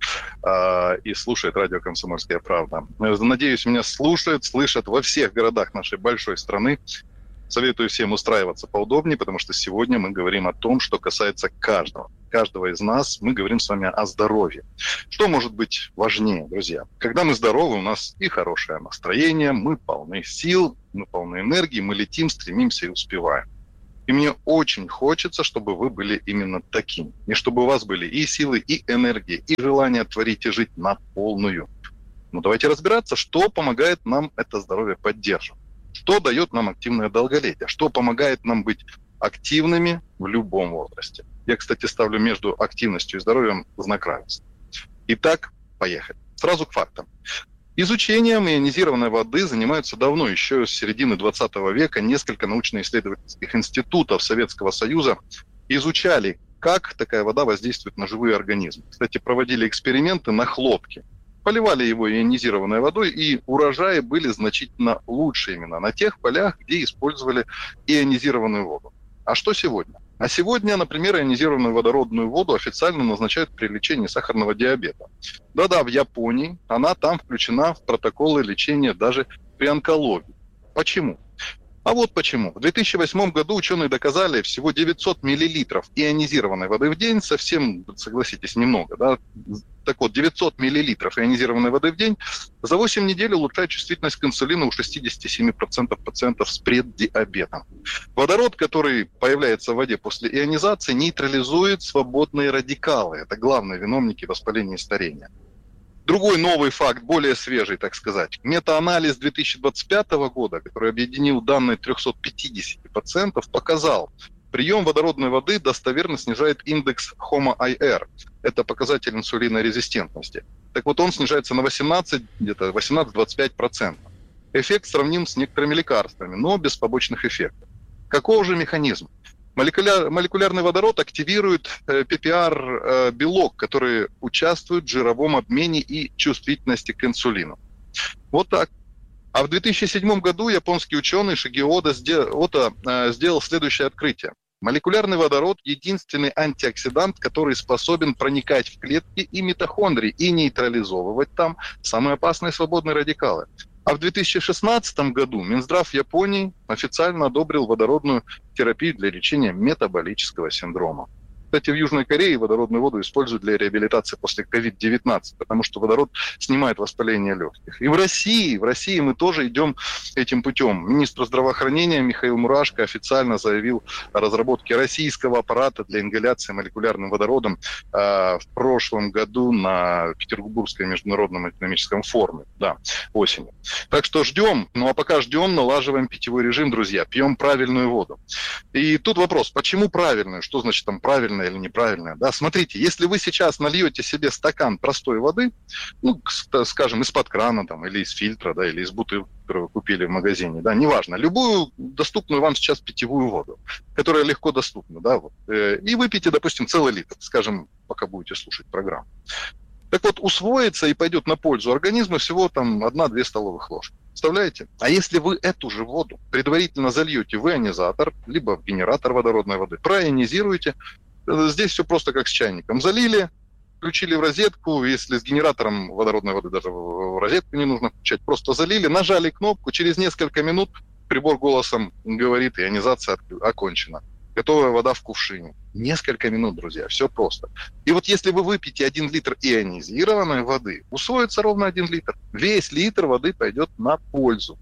э, и слушает радио «Комсомольская правда». Надеюсь, меня слушают, слышат во всех городах нашей большой страны. Советую всем устраиваться поудобнее, потому что сегодня мы говорим о том, что касается каждого. Каждого из нас мы говорим с вами о здоровье. Что может быть важнее, друзья? Когда мы здоровы, у нас и хорошее настроение, мы полны сил, мы полны энергии, мы летим, стремимся и успеваем. И мне очень хочется, чтобы вы были именно таким. И чтобы у вас были и силы, и энергия, и желание творить и жить на полную. Ну, давайте разбираться, что помогает нам это здоровье поддерживать. Что дает нам активное долголетие? Что помогает нам быть активными в любом возрасте? Я, кстати, ставлю между активностью и здоровьем знак равенства. Итак, поехали. Сразу к фактам. Изучением ионизированной воды занимаются давно, еще с середины двадцатого века. Несколько научно-исследовательских институтов Советского Союза изучали, как такая вода воздействует на живые организмы. Кстати, проводили эксперименты на хлопке. Поливали его ионизированной водой, и урожаи были значительно лучше именно на тех полях, где использовали ионизированную воду. А что сегодня? А сегодня, например, ионизированную водородную воду официально назначают при лечении сахарного диабета. Да-да, в Японии она там включена в протоколы лечения даже при онкологии. Почему? А вот почему. В две тысячи восьмом году ученые доказали, всего девятьсот миллилитров ионизированной воды в день, совсем, согласитесь, немного, да? Так вот, девятьсот миллилитров ионизированной воды в день за восемь недель улучшает чувствительность к инсулину у шестьдесят семь процентов пациентов с преддиабетом. Водород, который появляется в воде после ионизации, нейтрализует свободные радикалы. Это главные виновники воспаления и старения. Другой новый факт, более свежий, так сказать. Метаанализ две тысячи двадцать пятого года, который объединил данные трехсот пятидесяти пациентов, показал, прием водородной воды достоверно снижает индекс хомо-ай эр. Это показатель инсулинорезистентности. Так вот, он снижается на восемнадцать, где-то восемнадцать-двадцать пять процентов. Эффект сравним с некоторыми лекарствами, но без побочных эффектов. Каков же механизм? Молекуляр, молекулярный водород активирует э, пи пи ар-белок, э, который участвует в жировом обмене и чувствительности к инсулину. Вот так. А в две тысячи седьмом году японский ученый Шигео Ода сделал, э, сделал следующее открытие. Молекулярный водород – единственный антиоксидант, который способен проникать в клетки и митохондрии и нейтрализовывать там самые опасные свободные радикалы. А в две тысячи шестнадцатом году Минздрав Японии официально одобрил водородную терапию для лечения метаболического синдрома. Кстати, в Южной Корее водородную воду используют для реабилитации после ковид девятнадцать, потому что водород снимает воспаление легких. И в России, в России мы тоже идем этим путем. Министр здравоохранения Михаил Мурашко официально заявил о разработке российского аппарата для ингаляции молекулярным водородом э, в прошлом году на Петербургском международном экономическом форуме, да, осенью. Так что ждем, ну а пока ждем, налаживаем питьевой режим, друзья, пьем правильную воду. И тут вопрос, почему правильную? Что значит там правильно или неправильное? Да, смотрите, если вы сейчас нальете себе стакан простой воды, ну, скажем, из-под крана там, или из фильтра, да, или из бутылки, которую вы купили в магазине, да, неважно, любую доступную вам сейчас питьевую воду, которая легко доступна, да, вот, э, и выпейте, допустим, целый литр, скажем, пока будете слушать программу. Так вот, усвоится и пойдет на пользу организму всего там одна-две столовых ложки. Представляете? А если вы эту же воду предварительно зальете в ионизатор, либо в генератор водородной воды, проионизируете, здесь все просто как с чайником. Залили, включили в розетку, если с генератором водородной воды даже в розетку не нужно включать, просто залили, нажали кнопку, через несколько минут прибор голосом говорит, ионизация окончена. Готовая вода в кувшине. Несколько минут, друзья, все просто. И вот если вы выпьете один литр ионизированной воды, усвоится ровно один литр. Весь литр воды пойдет на пользу.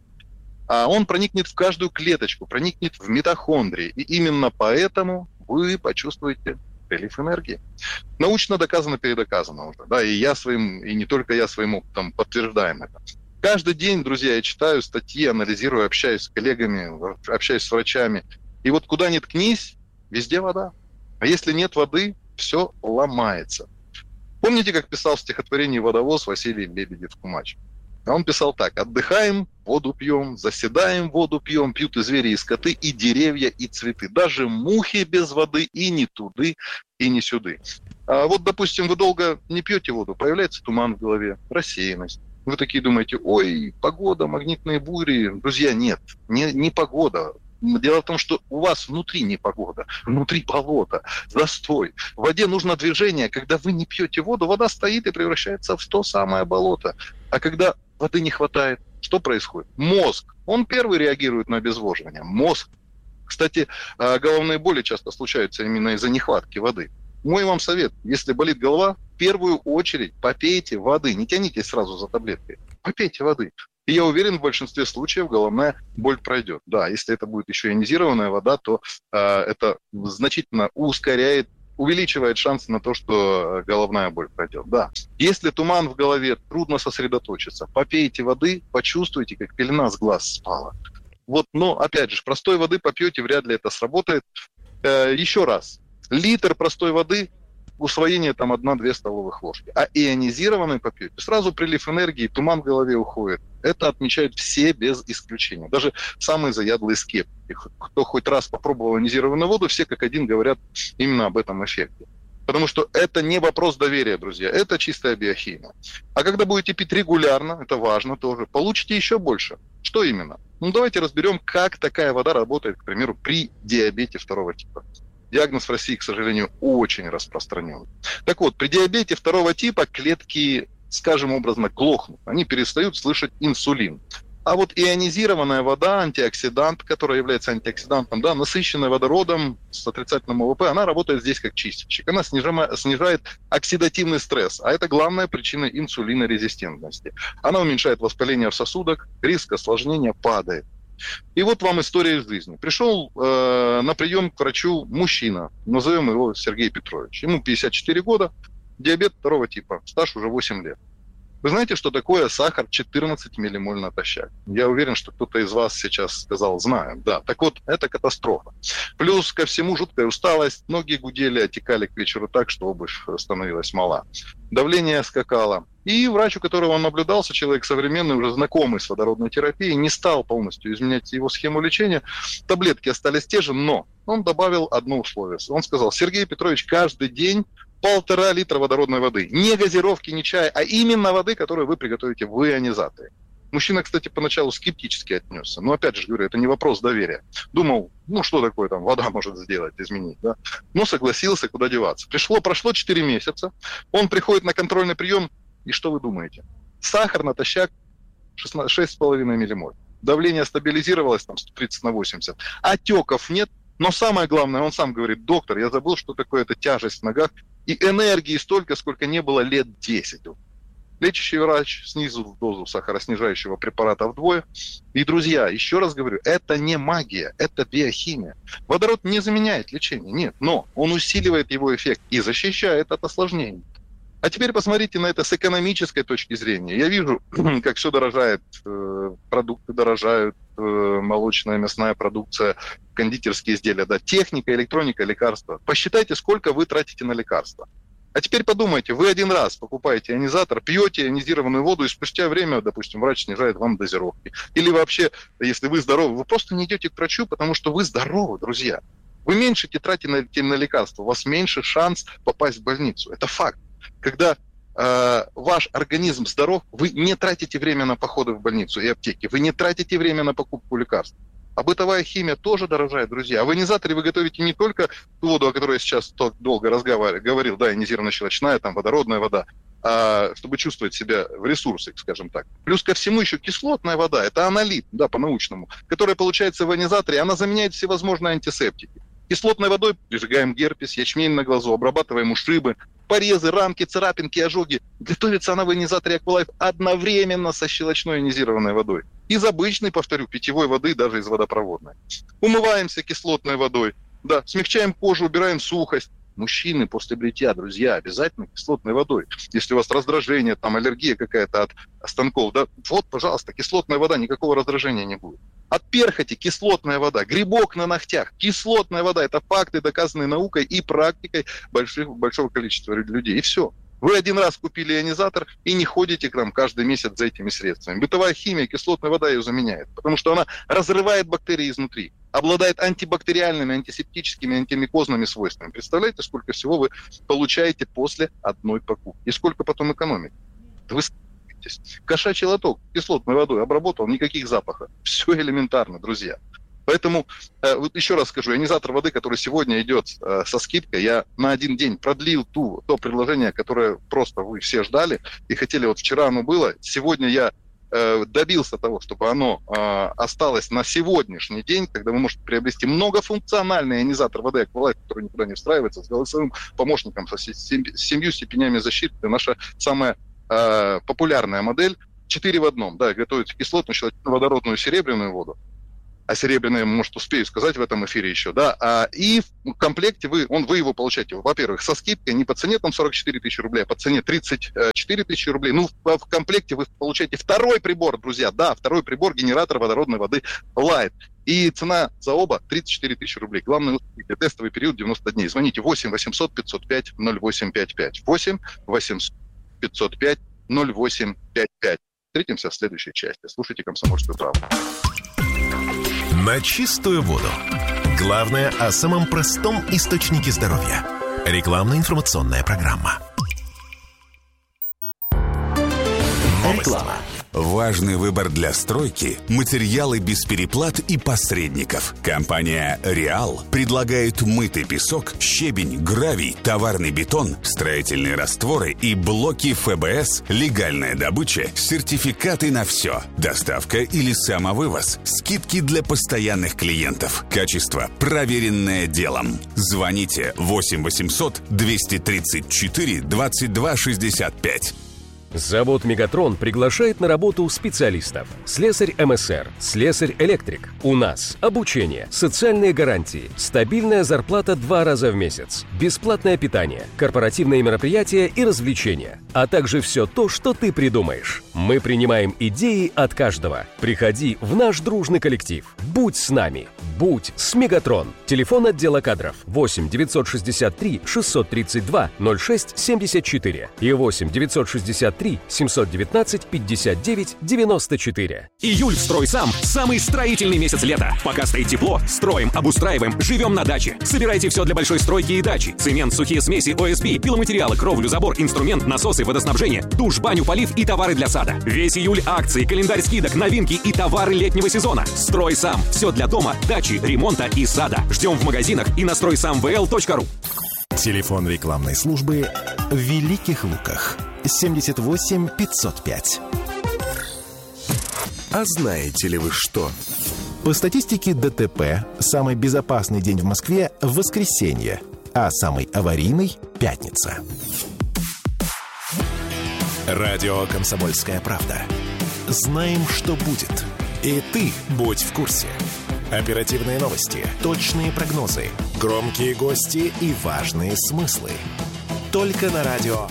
А он проникнет в каждую клеточку, проникнет в митохондрии. И именно поэтому вы почувствуете прилив энергии. Научно доказано, передоказано уже. Да, и я своим, и не только я своим опытом подтверждаем это. Каждый день, друзья, я читаю статьи, анализирую, общаюсь с коллегами, общаюсь с врачами. И вот куда ни ткнись, везде вода. А если нет воды, все ломается. Помните, как писал в стихотворении «Водовоз» Василий Лебедев-Кумач? А он писал так: отдыхаем, воду пьем, заседаем, воду пьем, пьют и звери, и скоты, и деревья, и цветы. Даже мухи без воды, и ни туды, и ни сюды. А вот, допустим, вы долго не пьете воду, появляется туман в голове, рассеянность. Вы такие думаете: ой, погода, магнитные бури. Друзья, нет, не, не погода. Дело в том, что у вас внутри непогода, внутри болото, застой. В воде нужно движение. Когда вы не пьете воду, вода стоит и превращается в то самое болото. А когда воды не хватает, что происходит? Мозг, он первый реагирует на обезвоживание. Мозг. Кстати, головные боли часто случаются именно из-за нехватки воды. Мой вам совет: если болит голова, в первую очередь попейте воды. Не тянитесь сразу за таблеткой. Попейте воды. И я уверен, в большинстве случаев головная боль пройдет. Да, если это будет еще ионизированная вода, то э, это значительно ускоряет, увеличивает шансы на то, что головная боль пройдет. Да. Если туман в голове, трудно сосредоточиться. Попейте воды, почувствуйте, как пелена с глаз спала. Вот, но, опять же, простой воды попьете, вряд ли это сработает. Э, еще раз. Литр простой воды, усвоение там одна-две столовых ложки. А ионизированной попьете, сразу прилив энергии, туман в голове уходит. Это отмечают все без исключения. Даже самые заядлые скептики. Кто хоть раз попробовал ионизированную воду, все как один говорят именно об этом эффекте. Потому что это не вопрос доверия, друзья. Это чистая биохимия. А когда будете пить регулярно, это важно тоже, получите еще больше. Что именно? Ну, давайте разберем, как такая вода работает, к примеру, при диабете второго типа. Диагноз в России, к сожалению, очень распространен. Так вот, при диабете второго типа клетки, скажем образно, глохнут. Они перестают слышать инсулин. А вот ионизированная вода, антиоксидант, которая является антиоксидантом, да, насыщенная водородом с отрицательным ОВП, она работает здесь как чистильщик. Она снижает оксидативный стресс, а это главная причина инсулинорезистентности. Она уменьшает воспаление в сосудах, риск осложнения падает. И вот вам история из жизни. Пришел э, на прием к врачу мужчина, назовем его Сергей Петрович. Ему пятьдесят четыре года, диабет второго типа, стаж уже восемь лет. Вы знаете, что такое сахар четырнадцать миллимоль натощак? Я уверен, что кто-то из вас сейчас сказал: знаю. Да, так вот, это катастрофа. Плюс ко всему жуткая усталость, ноги гудели, отекали к вечеру так, что обувь становилась мала. Давление скакало. И врач, у которого он наблюдался, человек современный, уже знакомый с водородной терапией, не стал полностью изменять его схему лечения. Таблетки остались те же, но он добавил одно условие. Он сказал: Сергей Петрович, каждый день полтора литра водородной воды. Не газировки, не чая, а именно воды, которую вы приготовите в ионизаторе. Мужчина, кстати, поначалу скептически отнесся. Но опять же говорю, это не вопрос доверия. Думал, ну что такое там вода может сделать, изменить, да? Но согласился, куда деваться. Пришло, прошло четыре месяца, он приходит на контрольный прием, и что вы думаете? Сахар натощак шесть с половиной миллимоль. Давление стабилизировалось там сто тридцать на восемьдесят. Отеков нет. Но самое главное, он сам говорит: доктор, я забыл, что такое эта тяжесть в ногах. И энергии столько, сколько не было лет десять. Лечащий врач снизил дозу сахароснижающего препарата вдвое. И, друзья, еще раз говорю, это не магия, это биохимия. Водород не заменяет лечение, нет, но он усиливает его эффект и защищает от осложнений. А теперь посмотрите на это с экономической точки зрения. Я вижу, как все дорожает, продукты дорожают, молочная, мясная продукция, кондитерские изделия, да, техника, электроника, лекарства. Посчитайте, сколько вы тратите на лекарства. А теперь подумайте, вы один раз покупаете ионизатор, пьете ионизированную воду, и спустя время, допустим, врач снижает вам дозировки. Или вообще, если вы здоровы, вы просто не идете к врачу, потому что вы здоровы, друзья. Вы меньше тратите на лекарства, у вас меньше шанс попасть в больницу. Это факт. Когда э, ваш организм здоров, вы не тратите время на походы в больницу и аптеки, вы не тратите время на покупку лекарств. А бытовая химия тоже дорожает, друзья. А в ионизаторе вы готовите не только ту воду, о которой я сейчас долго разговаривал, да, ионизированно-щелочная, там, водородная вода, а, чтобы чувствовать себя в ресурсах, скажем так. Плюс ко всему еще кислотная вода, это анолит, да, по-научному, которая получается в ионизаторе, она заменяет всевозможные антисептики. Кислотной водой прижигаем герпес, ячмень на глазу, обрабатываем ушибы, порезы, ранки, царапинки, ожоги. Готовится она в ионизаторе Aqualife одновременно со щелочной ионизированной водой. Из обычной, повторю, питьевой воды, даже из водопроводной. Умываемся кислотной водой, да, смягчаем кожу, убираем сухость. Мужчины после бритья, друзья, обязательно кислотной водой. Если у вас раздражение, там аллергия какая-то от станков, да, вот, пожалуйста, кислотная вода, никакого раздражения не будет. От перхоти кислотная вода, грибок на ногтях, кислотная вода. Это факты, доказанные наукой и практикой больших, большого количества людей. И все. Вы один раз купили ионизатор и не ходите к нам каждый месяц за этими средствами. Бытовая химия, кислотная вода ее заменяет, потому что она разрывает бактерии изнутри, обладает антибактериальными, антисептическими, антимикозными свойствами. Представляете, сколько всего вы получаете после одной покупки и сколько потом экономите? Вы с***тесь. Кошачий лоток кислотной водой обработал, никаких запахов. Все элементарно, друзья. Поэтому, э, вот еще раз скажу, ионизатор воды, который сегодня идет э, со скидкой, я на один день продлил ту, то предложение, которое просто вы все ждали и хотели, вот вчера оно было, сегодня я э, добился того, чтобы оно э, осталось на сегодняшний день, когда вы можете приобрести многофункциональный ионизатор воды Aqualife, который никуда не встраивается, с голосовым помощником, со семью степенями защиты. Это наша самая э, популярная модель, четыре в одном, да, готовите кислотную, щелочную, водородную, серебряную воду. А серебряные, может, успею сказать в этом эфире еще, да, а, и в комплекте вы, он, вы его получаете, во-первых, со скидкой не по цене там сорок четыре тысячи рублей, а по цене тридцать четыре тысячи рублей. Ну, в, в комплекте вы получаете второй прибор, друзья, да, второй прибор генератора водородной воды Light. И цена за оба тридцать четыре тысячи рублей. Главное, тестовый период девяносто дней. Звоните восемь восемьсот пятьсот пять ноль восемь пять пять. восемь восемьсот пятьсот пять ноль восемь пять пять. Встретимся в следующей части. Слушайте «Комсомольскую правду». На чистую воду. Главное о самом простом источнике здоровья. Рекламно-информационная программа. Реклама. Важный выбор для стройки – материалы без переплат и посредников. Компания «Реал» предлагает мытый песок, щебень, гравий, товарный бетон, строительные растворы и блоки эф бэ эс, легальная добыча, сертификаты на все, доставка или самовывоз, скидки для постоянных клиентов, качество, проверенное делом. Звоните восемь восемьсот двести тридцать четыре двадцать два шестьдесят пять. Завод «Мегатрон» приглашает на работу специалистов. Слесарь эм эс эр, слесарь-электрик. У нас обучение, социальные гарантии, стабильная зарплата два раза в месяц, бесплатное питание, корпоративные мероприятия и развлечения, а также все то, что ты придумаешь. Мы принимаем идеи от каждого. Приходи в наш дружный коллектив. Будь с нами. Будь с «Мегатрон». Телефон отдела кадров восемь девятьсот шестьдесят три шестьсот тридцать два ноль шесть семьдесят четыре и восемь девятьсот шестьдесят три семьсот девятнадцать пятьдесят девять девяносто четыре. Июль в «Стройсам» – самый строительный месяц лета. Пока стоит тепло, строим, обустраиваем, живем на даче. Собирайте все для большой стройки и дачи. Цемент, сухие смеси, о эс пи, пиломатериалы, кровлю, забор, инструмент, насосы, водоснабжение, душ, баню, полив и товары для сада. Весь июль акции, календарь скидок, новинки и товары летнего сезона. «Стройсам» – все для дома, дачи, ремонта и сада. Ждем в магазинах и на стройсам вэ эл точка ру. Телефон рекламной службы в Великих Луках. семьдесят восемь пятьсот пять. А знаете ли вы что? По статистике дэ тэ пэ, самый безопасный день в Москве – воскресенье, а самый аварийный – пятница. Радио «Комсомольская правда». Знаем, что будет. И ты будь в курсе. Оперативные новости, точные прогнозы, громкие гости и важные смыслы. Только на радио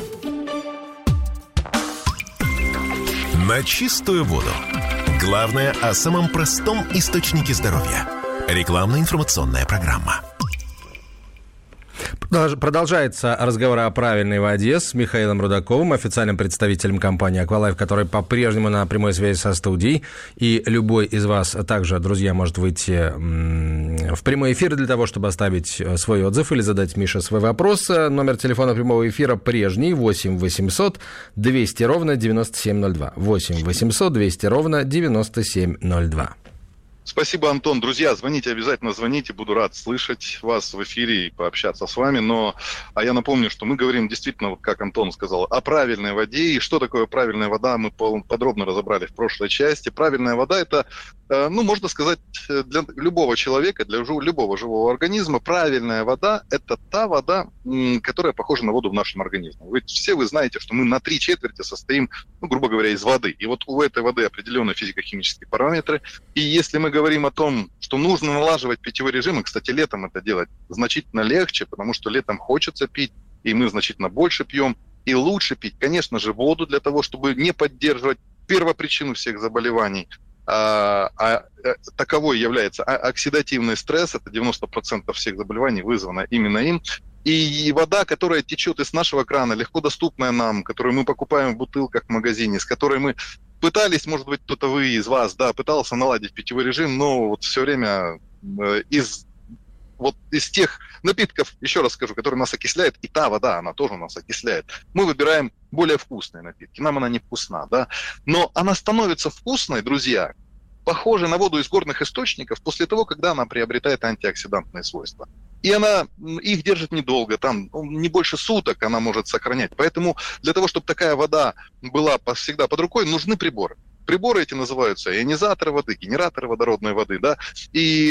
«На чистую воду». Главное о самом простом источнике здоровья. Рекламно-информационная программа. Продолжается разговор о правильной воде с Михаилом Рудаковым, официальным представителем компании Aqualife, который по-прежнему на прямой связи со студией. И любой из вас также, друзья, может выйти в прямой эфир для того, чтобы оставить свой отзыв или задать Мише свой вопрос. Номер телефона прямого эфира прежний: восемь восемьсот двести ровно девяносто семь ноль два. восемь восемьсот двести ровно девяносто семь ноль два. Спасибо, Антон. Друзья, звоните, обязательно звоните. Буду рад слышать вас в эфире и пообщаться с вами. Но а я напомню, что мы говорим действительно, вот как Антон сказал, о правильной воде. И что такое правильная вода, мы подробно разобрали в прошлой части. Правильная вода – это, ну, можно сказать, для любого человека, для любого живого организма правильная вода – это та вода, которая похожа на воду в нашем организме. Вы, все вы знаете, что мы на три четверти состоим, ну, грубо говоря, из воды. И вот у этой воды определенные физико-химические параметры. И если мы говорим о том, что нужно налаживать питьевой режим, и, кстати, летом это делать значительно легче, потому что летом хочется пить, и мы значительно больше пьем, и лучше пить, конечно же, воду для того, чтобы не поддерживать первопричину всех заболеваний. а, а, таковой является оксидативный стресс, это девяносто процентов всех заболеваний вызвано именно им. И вода, которая течет из нашего крана, легко доступная нам, которую мы покупаем в бутылках в магазине, с которой мы пытались, может быть, кто-то вы из вас, да, пытался наладить питьевой режим, но вот все время из, вот из тех напитков, еще раз скажу, которые нас окисляют, и та вода, она тоже нас окисляет, мы выбираем более вкусные напитки. Нам она не вкусна, да, но она становится вкусной, друзья, похожей на воду из горных источников после того, когда она приобретает антиоксидантные свойства. И она их держит недолго, там не больше суток она может сохранять. Поэтому для того, чтобы такая вода была всегда под рукой, нужны приборы. Приборы эти называются ионизаторы воды, генераторы водородной воды, да. И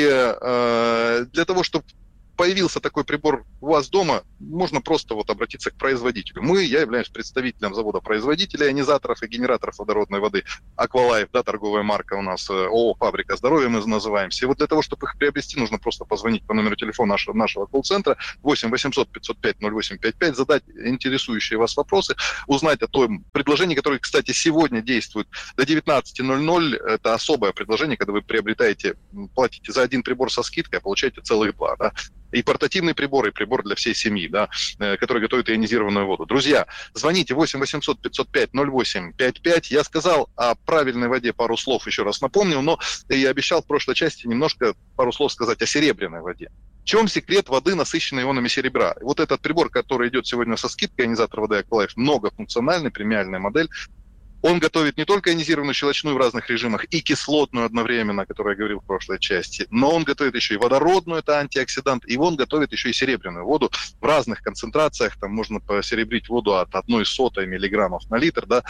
э, для того, чтобы появился такой прибор у вас дома, можно просто вот обратиться к производителю. Мы, я являюсь представителем завода-производителя ионизаторов и генераторов водородной воды Aqualife, да, торговая марка у нас, ООО «Фабрика здоровья» мы называемся. И вот для того, чтобы их приобрести, нужно просто позвонить по номеру телефона нашего, нашего колл-центра восемь восемьсот пятьсот пять ноль восемь пять пять, задать интересующие вас вопросы, узнать о том предложении, которое, кстати, сегодня действует до девятнадцати ноль-ноль. Это особое предложение, когда вы приобретаете, платите за один прибор со скидкой, а получаете целых два, да. И портативный прибор, и прибор для всей семьи, да, который готовит ионизированную воду. Друзья, звоните восемь восемьсот пятьсот пять ноль восемь пять пять. Я сказал о правильной воде пару слов, еще раз напомню, но я обещал в прошлой части немножко пару слов сказать о серебряной воде. В чем секрет воды, насыщенной ионами серебра? Вот этот прибор, который идет сегодня со скидкой, ионизатор воды Aqualife, многофункциональный, премиальная модель. Он готовит не только ионизированную щелочную в разных режимах и кислотную одновременно, о которой я говорил в прошлой части, но он готовит еще и водородную, это антиоксидант, и он готовит еще и серебряную воду в разных концентрациях. Там можно посеребрить воду от одной сотой миллиграммов на литр, да,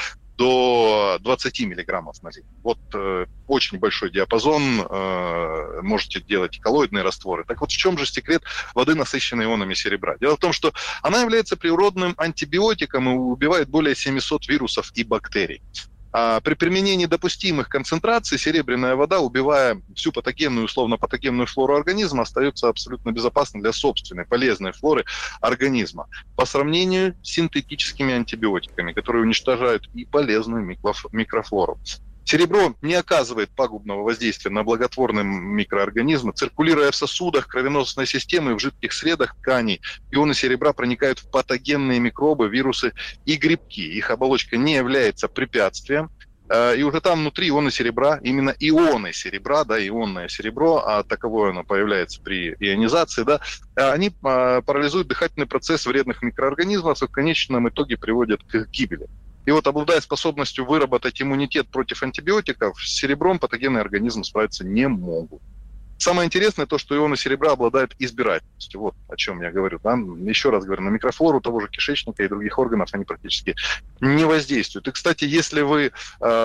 до двадцати миллиграммов на литр. Вот э, очень большой диапазон, э, можете делать коллоидные растворы. Так вот, в чем же секрет воды, насыщенной ионами серебра? Дело в том, что она является природным антибиотиком и убивает более семисот вирусов и бактерий. А при применении допустимых концентраций серебряная вода, убивая всю патогенную, условно-патогенную флору организма, остается абсолютно безопасной для собственной полезной флоры организма. По сравнению с синтетическими антибиотиками, которые уничтожают и полезную микрофлору. Серебро не оказывает пагубного воздействия на благотворные микроорганизмы, циркулируя в сосудах кровеносной системы и в жидких средах тканей. Ионы серебра проникают в патогенные микробы, вирусы и грибки. Их оболочка не является препятствием. И уже там внутри ионы серебра, именно ионы серебра, да, ионное серебро, а таковое оно появляется при ионизации, да, они парализуют дыхательный процесс вредных микроорганизмов и в конечном итоге приводят к гибели. И вот, обладая способностью выработать иммунитет против антибиотиков, с серебром патогенные организмы справиться не могут. Самое интересное то, что ионы серебра обладают избирательностью. Вот о чем я говорю. Да? Еще раз говорю, на микрофлору того же кишечника и других органов они практически не воздействуют. И, кстати, если вы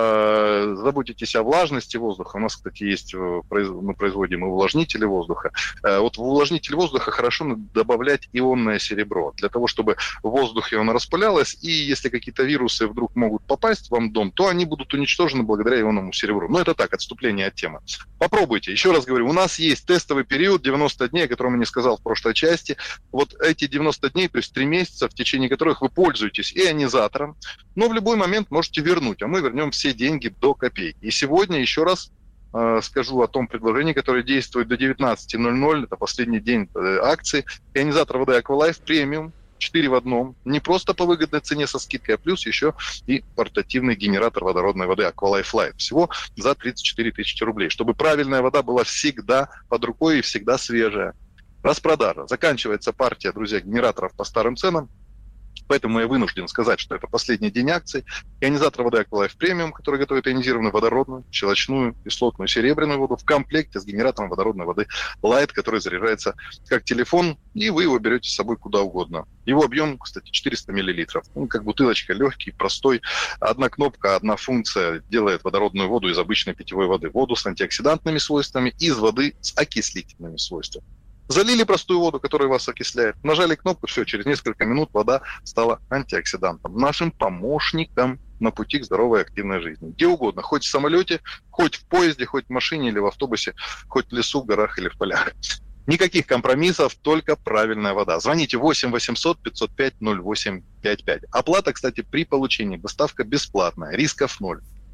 э, заботитесь о влажности воздуха, у нас, кстати, есть, мы производим и увлажнители воздуха. Э, вот в увлажнитель воздуха хорошо добавлять ионное серебро, для того, чтобы в воздухе оно распылялось, и если какие-то вирусы вдруг могут попасть вам в дом, то они будут уничтожены благодаря ионному серебру. Но это так, отступление от темы. Попробуйте. Еще раз говорю, у нас У нас есть тестовый период девяносто дней, о котором я не сказал в прошлой части. Вот эти девяносто дней, то есть три месяца, в течение которых вы пользуетесь ионизатором, но в любой момент можете вернуть, а мы вернем все деньги до копейки. И сегодня еще раз э, скажу о том предложении, которое действует до девятнадцати ноль-ноль, это последний день э, акции. Ионизатор воды Aqualife премиум, четыре в одном, не просто по выгодной цене со скидкой, а плюс еще и портативный генератор водородной воды Aqualife Light. Всего за тридцать четыре тысячи рублей, чтобы правильная вода была всегда под рукой и всегда свежая. Распродажа. Заканчивается партия, друзья, генераторов по старым ценам. Поэтому я вынужден сказать, что это последний день акций. Ионизатор воды Aqualife Premium, который готовит ионизированную водородную, щелочную, кислотную, серебряную воду в комплекте с генератором водородной воды Light, который заряжается как телефон, и вы его берете с собой куда угодно. Его объем, кстати, четыреста миллилитров. Он как бутылочка, легкий, простой. Одна кнопка, одна функция делает водородную воду из обычной питьевой воды. Воду с антиоксидантными свойствами, из воды с окислительными свойствами. Залили простую воду, которая вас окисляет, нажали кнопку, все, через несколько минут вода стала антиоксидантом, нашим помощником на пути к здоровой активной жизни. Где угодно, хоть в самолете, хоть в поезде, хоть в машине или в автобусе, хоть в лесу, в горах или в полях. Никаких компромиссов, только правильная вода. Звоните восемь восемьсот пятьсот пять ноль восемь пять пять. Оплата, кстати, при получении. Доставка бесплатная, рисков ноль.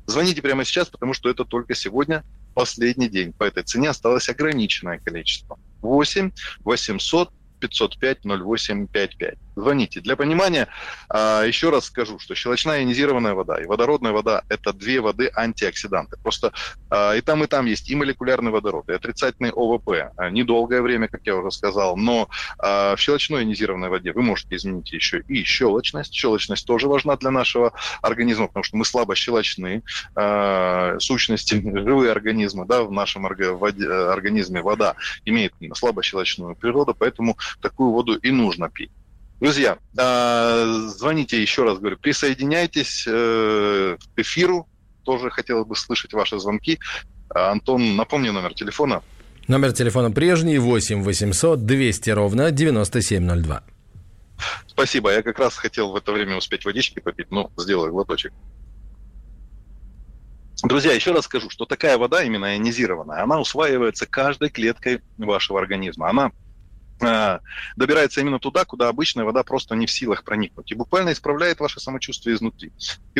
Звоните прямо сейчас, потому что это только сегодня последний день. По этой цене осталось ограниченное количество. восемь восемьсот пятьсот пять ноль восемь пять пять. Звоните. Для понимания, еще раз скажу, что щелочная ионизированная вода и водородная вода – это две воды-антиоксиданты. Просто и там, и там есть и молекулярный водород, и отрицательный О В П. Недолгое время, как я уже сказал, но в щелочной ионизированной воде вы можете изменить еще и щелочность. Щелочность тоже важна для нашего организма, потому что мы слабощелочные сущности, живые организмы, да, в нашем организме вода имеет слабощелочную природу, поэтому такую воду и нужно пить. Друзья, звоните, еще раз говорю, присоединяйтесь к эфиру. Тоже хотелось бы слышать ваши звонки. Антон, напомни номер телефона. Номер телефона прежний, восемь восемьсот двести ровно девяносто семь ноль два. Спасибо. Я как раз хотел в это время успеть водички попить, но сделаю глоточек. Друзья, еще раз скажу, что такая вода, именно ионизированная, она усваивается каждой клеткой вашего организма. Она добирается именно туда, куда обычная вода просто не в силах проникнуть. И буквально исправляет ваше самочувствие изнутри.